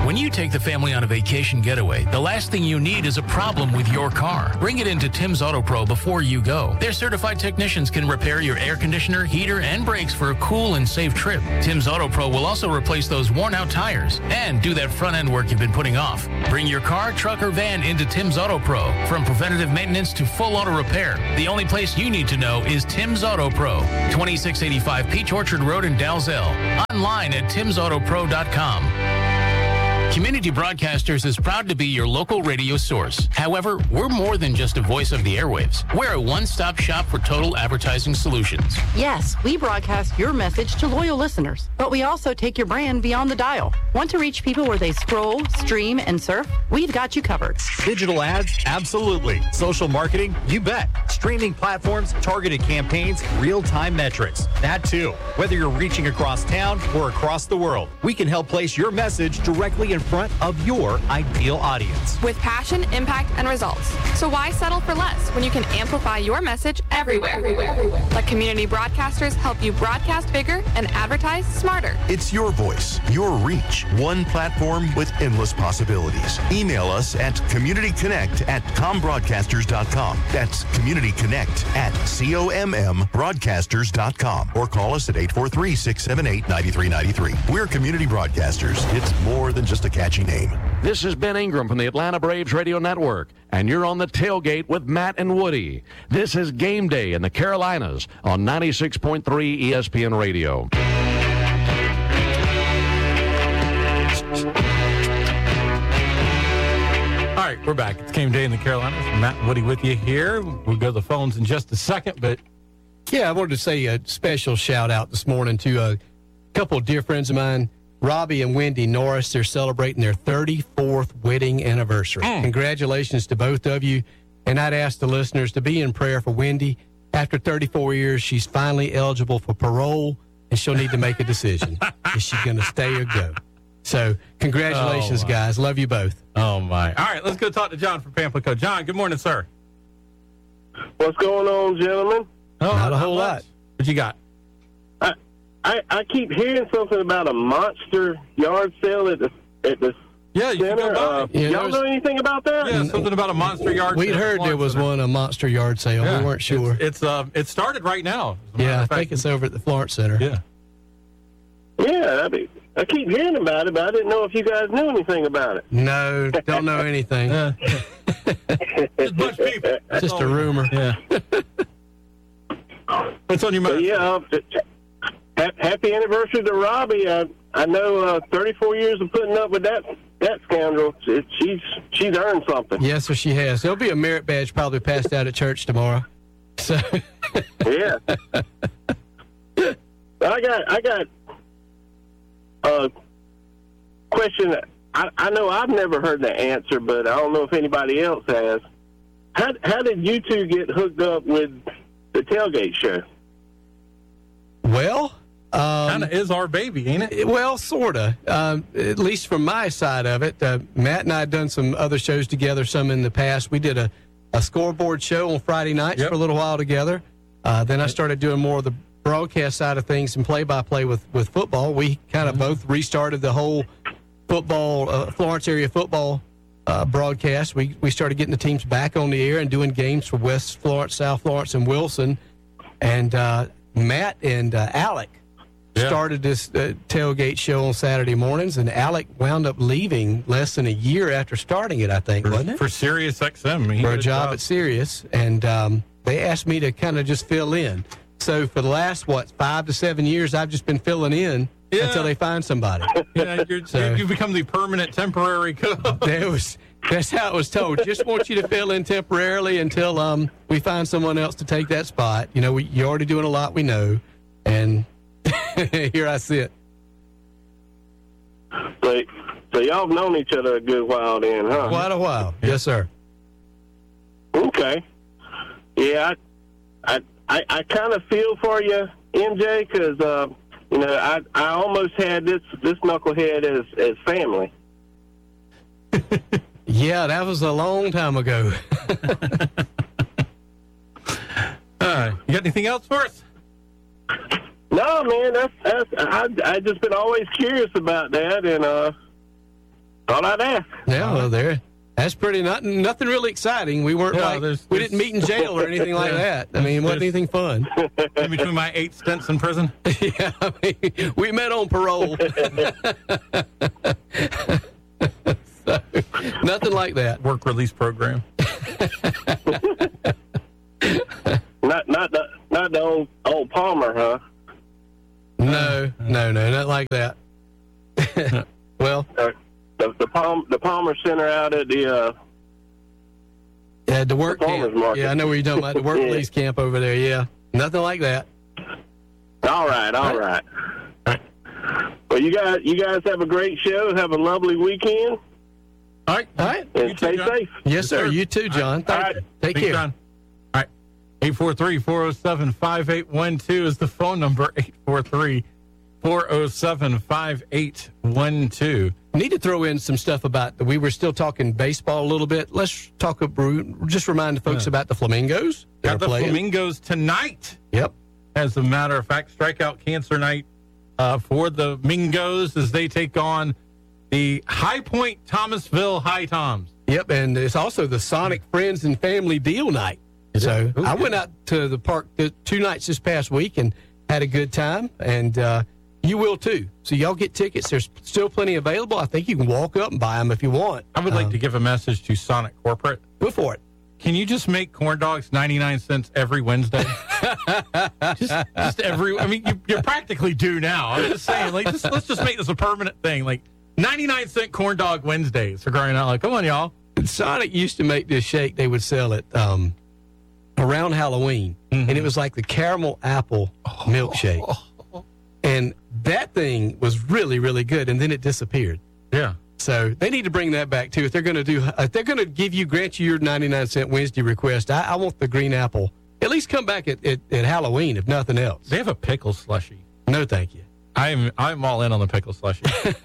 [SPEAKER 13] When you take the family on a vacation getaway, the last thing you need is a problem with your car. Bring it into Tim's Auto Pro before you go. Their certified technicians can repair your air conditioner, heater, and brakes for a cool and safe trip. Tim's Auto Pro will also replace those worn-out tires and do that front-end work you've been putting off. Bring your car, truck, or van into Tim's Auto Pro. From preventative maintenance to full auto repair, the only place you need to know is Tim's Auto Pro. twenty-six eighty-five Peach Orchard Road in Dalzell. Online at tims auto pro dot com. Community Broadcasters is proud to be your local radio source. However, we're more than just a voice of the airwaves. We're a one-stop shop for total advertising solutions.
[SPEAKER 14] Yes, we broadcast your message to loyal listeners, but we also take your brand beyond the dial. Want to reach people where they scroll, stream, and surf? We've got you covered.
[SPEAKER 4] Digital ads? Absolutely. Social marketing? You bet. Streaming platforms, targeted campaigns, real-time metrics. That too. Whether you're reaching across town or across the world, we can help place your message directly in front of your ideal audience.
[SPEAKER 15] With passion, impact, and results. So why settle for less when you can amplify your message everywhere? everywhere, everywhere. Let Community Broadcasters help you broadcast bigger and advertise smarter.
[SPEAKER 8] It's your voice, your reach, one platform with endless possibilities. Email us at communityconnect at combroadcasters dot com. That's communityconnect at C O M M broadcasters dot com. Or call us at eight four three, six seven eight, nine three nine three. We're Community Broadcasters. It's more than just a catchy name.
[SPEAKER 16] This is Ben Ingram from the Atlanta Braves Radio Network, and you're on the tailgate with Matt and Woody. This is Game Day in the Carolinas on ninety-six point three E S P N Radio.
[SPEAKER 1] All right, we're back. It's Game Day in the Carolinas. Matt and Woody with you here. We'll go to the phones in just a second, but
[SPEAKER 2] yeah, I wanted to say a special shout out this morning to a couple of dear friends of mine, Robbie and Wendy Norris. They're celebrating their thirty-fourth wedding anniversary. Mm. Congratulations to both of you. And I'd ask the listeners to be in prayer for Wendy. After thirty-four years, she's finally eligible for parole, and she'll need to make a decision. Is she going to stay or go? So congratulations, oh, guys. Love you both.
[SPEAKER 1] Oh, my. All right, let's go talk to John from Pamplico. John, good morning, sir.
[SPEAKER 17] What's going on, gentlemen?
[SPEAKER 1] Oh,
[SPEAKER 2] not a whole
[SPEAKER 1] much.
[SPEAKER 2] lot.
[SPEAKER 1] What you got?
[SPEAKER 17] I, I I keep hearing something about a monster yard sale at the at the
[SPEAKER 1] yeah, you
[SPEAKER 17] center.
[SPEAKER 1] can go by.
[SPEAKER 17] Uh,
[SPEAKER 1] Yeah,
[SPEAKER 17] y'all know anything about that?
[SPEAKER 1] Yeah, something about a monster yard
[SPEAKER 2] We'd
[SPEAKER 1] sale.
[SPEAKER 2] heard there was one, a monster yard sale.
[SPEAKER 1] Yeah,
[SPEAKER 2] we weren't sure.
[SPEAKER 1] It's, it's uh, it started right now. as a matter
[SPEAKER 2] Yeah, I
[SPEAKER 1] of fact.
[SPEAKER 2] think it's over at the Florence Center.
[SPEAKER 1] Yeah.
[SPEAKER 17] Yeah, I, mean, I keep hearing about it, but I didn't know if you guys knew anything about it.
[SPEAKER 2] No, don't know anything.
[SPEAKER 1] Just a bunch of people. That's
[SPEAKER 2] Just
[SPEAKER 1] all
[SPEAKER 2] a
[SPEAKER 1] we know.
[SPEAKER 2] rumor.
[SPEAKER 1] Yeah. What's on your
[SPEAKER 17] But
[SPEAKER 1] mind?
[SPEAKER 17] yeah, uh, ha- happy anniversary to Robbie. I, I know uh, thirty-four years of putting up with that that scoundrel. It, she's she's earned something.
[SPEAKER 2] Yes, sir, she has. There'll be a merit badge probably passed out at church tomorrow. So
[SPEAKER 17] Yeah. I got I got a question. I, I know I've never heard the answer, but I don't know if anybody else has. How how did you two get hooked up with the tailgate show?
[SPEAKER 2] Well, um,
[SPEAKER 1] kind of is our baby, ain't it?
[SPEAKER 2] Well, sort of. Um, at least from my side of it. Uh, Matt and I had done some other shows together, some in the past. We did a, a scoreboard show on Friday nights
[SPEAKER 1] Yep.
[SPEAKER 2] for a little while together. Uh, then I started doing more of the broadcast side of things and play-by-play with, with football. We kind of
[SPEAKER 1] Mm-hmm.
[SPEAKER 2] both restarted the whole football, uh, Florence area football uh, broadcast. We, we started getting the teams back on the air and doing games for West Florence, South Florence, and Wilson. And uh, Matt and uh, Alec
[SPEAKER 1] Yeah.
[SPEAKER 2] started this uh, tailgate show on Saturday mornings, and Alec wound up leaving less than a year after starting it, I think,
[SPEAKER 1] For,
[SPEAKER 2] wasn't it?
[SPEAKER 1] for Sirius X M. He
[SPEAKER 2] For a
[SPEAKER 1] did
[SPEAKER 2] job at Sirius. And um, they asked me to kind of just fill in. So for the last, what, five to seven years, I've just been filling in
[SPEAKER 1] Yeah.
[SPEAKER 2] until they find somebody.
[SPEAKER 1] Yeah, you're,
[SPEAKER 2] So-
[SPEAKER 1] you become the permanent temporary coach.
[SPEAKER 2] That was that's how it was told. Just want you to fill in temporarily until um we find someone else to take that spot. You know, we, you're already doing a lot, we know, and here I sit.
[SPEAKER 17] So, so y'all have known each other a good while then, huh?
[SPEAKER 2] Quite a while, yes, sir.
[SPEAKER 17] Okay. Yeah, I I I, I kind of feel for you, M J, because uh, you know I I almost had this this knucklehead as as family.
[SPEAKER 2] Yeah, that was a long time ago.
[SPEAKER 1] Uh, you got anything else for us?
[SPEAKER 17] No, man, that's that's I I just been always curious about that, and uh, Thought I'd ask.
[SPEAKER 2] Yeah, well, there. That's pretty nothing. Nothing really exciting. We weren't
[SPEAKER 1] Yeah,
[SPEAKER 2] like
[SPEAKER 1] there's-
[SPEAKER 2] we didn't meet in jail or anything like that. I mean, it wasn't
[SPEAKER 1] There's-
[SPEAKER 2] anything fun.
[SPEAKER 1] In between my eight stints in prison.
[SPEAKER 2] Yeah, I mean, we met on parole. So, nothing like that.
[SPEAKER 1] Work release program.
[SPEAKER 17] Not not the not the old old Palmer, huh?
[SPEAKER 2] No, no, no, not like that. Well,
[SPEAKER 17] Uh, the the Palm the Palmer Center out at the uh,
[SPEAKER 2] yeah, the work
[SPEAKER 17] the farmers
[SPEAKER 2] camp.
[SPEAKER 17] market.
[SPEAKER 2] Yeah, I know what you're talking about. The work
[SPEAKER 17] Yeah.
[SPEAKER 2] release camp over there. Yeah, nothing like that.
[SPEAKER 17] All right, all right. Well, you guys you guys have a great show. Have a lovely weekend.
[SPEAKER 1] All right.
[SPEAKER 2] All right.
[SPEAKER 17] And
[SPEAKER 1] You too,
[SPEAKER 17] stay
[SPEAKER 1] John.
[SPEAKER 17] safe.
[SPEAKER 2] Yes, sir. You too, John. Thank
[SPEAKER 17] All right.
[SPEAKER 2] you. Take
[SPEAKER 1] Thanks,
[SPEAKER 2] care.
[SPEAKER 1] John. All right. eight four three, four oh seven, five eight one two is the phone number. eight four three, four oh seven, five eight one two.
[SPEAKER 2] Need to throw in some stuff about. We were still talking baseball a little bit. Let's talk about. Just remind the folks
[SPEAKER 1] Yeah.
[SPEAKER 2] about the Flamingos. that
[SPEAKER 1] Got
[SPEAKER 2] are
[SPEAKER 1] the
[SPEAKER 2] playing.
[SPEAKER 1] Flamingos tonight.
[SPEAKER 2] Yep.
[SPEAKER 1] As a matter of fact, strikeout cancer night uh, for the Mingos as they take on the High Point Thomasville High Toms.
[SPEAKER 2] Yep, and it's also the Sonic Friends and Family Deal Night. So
[SPEAKER 1] Ooh,
[SPEAKER 2] I
[SPEAKER 1] good.
[SPEAKER 2] went out to the park the two nights this past week and had a good time, and uh, you will too. So y'all get tickets. There's still plenty available. I think you can walk up and buy them if you want.
[SPEAKER 1] I would like
[SPEAKER 2] Um,
[SPEAKER 1] to give a message to Sonic Corporate.
[SPEAKER 2] Go for it.
[SPEAKER 1] Can you just make corn dogs ninety-nine cents every Wednesday? just, just every. I mean, you, you practically do now. I'm just saying, like, just, let's just make this a permanent thing. Like, ninety-nine cent corn dog Wednesdays for crying out loud. Come on, y'all.
[SPEAKER 2] Sonic used to make this shake. They would sell it um, around Halloween,
[SPEAKER 1] Mm-hmm.
[SPEAKER 2] and it was like the caramel apple milkshake. And that thing was really, really good, and then it disappeared.
[SPEAKER 1] Yeah.
[SPEAKER 2] So they need to bring that back too. If they're going to do, if they're going to give you, grant you your ninety-nine cent Wednesday request, I, I want the green apple. At least come back at, at, at Halloween, if nothing else.
[SPEAKER 1] They have a pickle slushy.
[SPEAKER 2] No, thank you.
[SPEAKER 1] I'm I'm all in on the pickle slushy.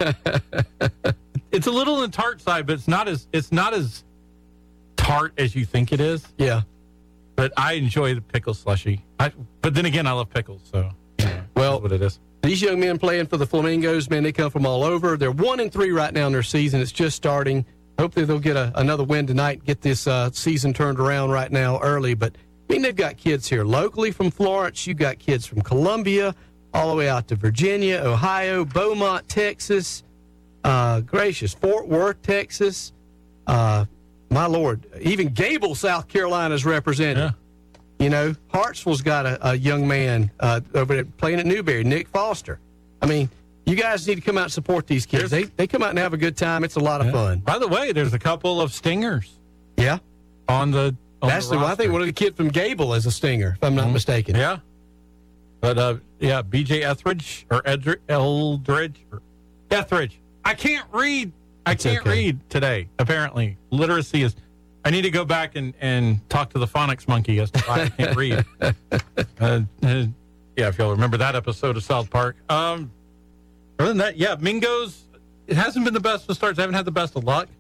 [SPEAKER 1] It's a little on the tart side, but it's not as it's not as tart as you think it is.
[SPEAKER 2] Yeah.
[SPEAKER 1] But I enjoy the pickle slushy. I, but then again, I love pickles, so yeah,
[SPEAKER 2] Well,
[SPEAKER 1] that's what it is.
[SPEAKER 2] These young men playing for the Flamingos, man, they come from all over. They're one and three right now in their season. It's just starting. Hopefully they'll get a, another win tonight, get this uh, season turned around right now early. But, I mean, they've got kids here locally from Florence. You've got kids from Columbia, all the way out to Virginia, Ohio, Beaumont, Texas. Uh, gracious, Fort Worth, Texas. Uh, my Lord, even Gable, South Carolina is represented.
[SPEAKER 1] Yeah.
[SPEAKER 2] You know, Hartsville's got a, a young man uh, over there playing at Newberry, Nick Foster. I mean, you guys need to come out and support these kids. They they come out and have a good time. It's a lot of
[SPEAKER 1] Yeah.
[SPEAKER 2] fun.
[SPEAKER 1] By the way, there's a couple of stingers
[SPEAKER 2] Yeah.
[SPEAKER 1] on the. On
[SPEAKER 2] That's
[SPEAKER 1] the
[SPEAKER 2] the one. I think
[SPEAKER 1] roster.
[SPEAKER 2] one of the kids from Gable is a stinger, if I'm not mistaken.
[SPEAKER 1] Yeah. But, uh, yeah, B J Etheridge or Edri- Eldridge or Etheridge. I can't read. I
[SPEAKER 2] It's
[SPEAKER 1] can't
[SPEAKER 2] okay.
[SPEAKER 1] read today, apparently. Literacy is. I need to go back and, and talk to the phonics monkey as to why I can't read. uh, uh, yeah, if y'all remember that episode of South Park. Um, other than that, yeah, Mingos, it hasn't been the best of starts. I haven't had the best of luck.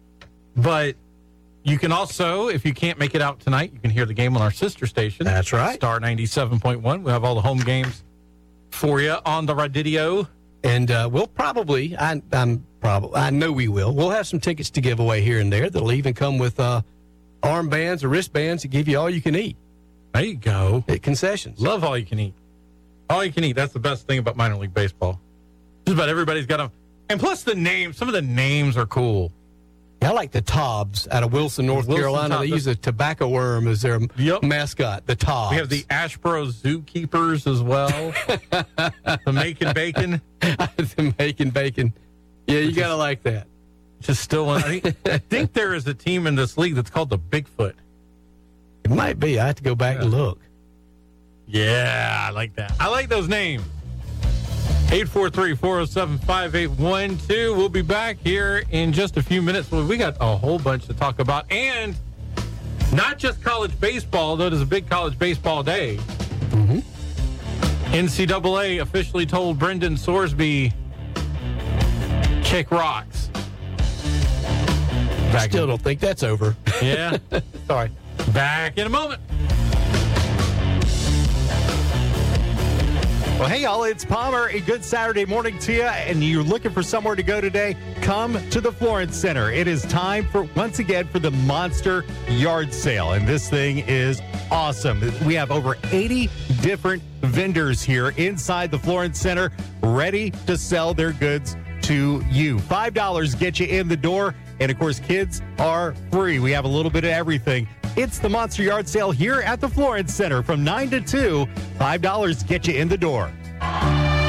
[SPEAKER 1] But you can also, if you can't make it out tonight, you can hear the game on our sister station.
[SPEAKER 2] That's right.
[SPEAKER 1] Star ninety-seven point one. We have all the home games for you on the radio.
[SPEAKER 2] And uh, we'll probably, I, I'm probably, I know we will. We'll have some tickets to give away here and there. That'll even come with uh, armbands or wristbands to give you all you can eat
[SPEAKER 1] There you go.
[SPEAKER 2] at concessions.
[SPEAKER 1] Love all you can eat. All you can eat. That's the best thing about minor league baseball. Just about everybody's got them. And plus the names, some of the names are cool.
[SPEAKER 2] I like the Tobbs out of Wilson, North
[SPEAKER 1] Wilson
[SPEAKER 2] Carolina.
[SPEAKER 1] Tobbs.
[SPEAKER 2] They use a tobacco worm as their
[SPEAKER 1] Yep.
[SPEAKER 2] mascot, the Tobbs.
[SPEAKER 1] We have the Ashboro Zookeepers as well. The Macon Bacon.
[SPEAKER 2] the making bacon. Yeah, you got to like that.
[SPEAKER 1] Just still, I think, I think there is a team in this league that's called the Bigfoot.
[SPEAKER 2] It might be. I have to go back and look.
[SPEAKER 1] Yeah, I like that. I like those names. eight four three, four oh seven, five eight one two. We'll be back here in just a few minutes. Well, we got a whole bunch to talk about. And not just college baseball, though it is a big college baseball day.
[SPEAKER 2] Mm-hmm.
[SPEAKER 1] N C double A officially told Brendan Sorsby, kick rocks.
[SPEAKER 2] I still don't think that's over.
[SPEAKER 1] Yeah.
[SPEAKER 2] Sorry.
[SPEAKER 1] Back in a moment.
[SPEAKER 4] Well, hey, y'all, it's Palmer. A good Saturday morning to you, and you're looking for somewhere to go today, come to the Florence Center. It is time for, once again, for the Monster Yard Sale, and this thing is awesome. We have over eighty different vendors here inside the Florence Center ready to sell their goods to you. five dollars gets you in the door, and, of course, kids are free. We have a little bit of everything. It's the Monster Yard Sale here at the Florence Center from nine to two. five dollars gets you in the door.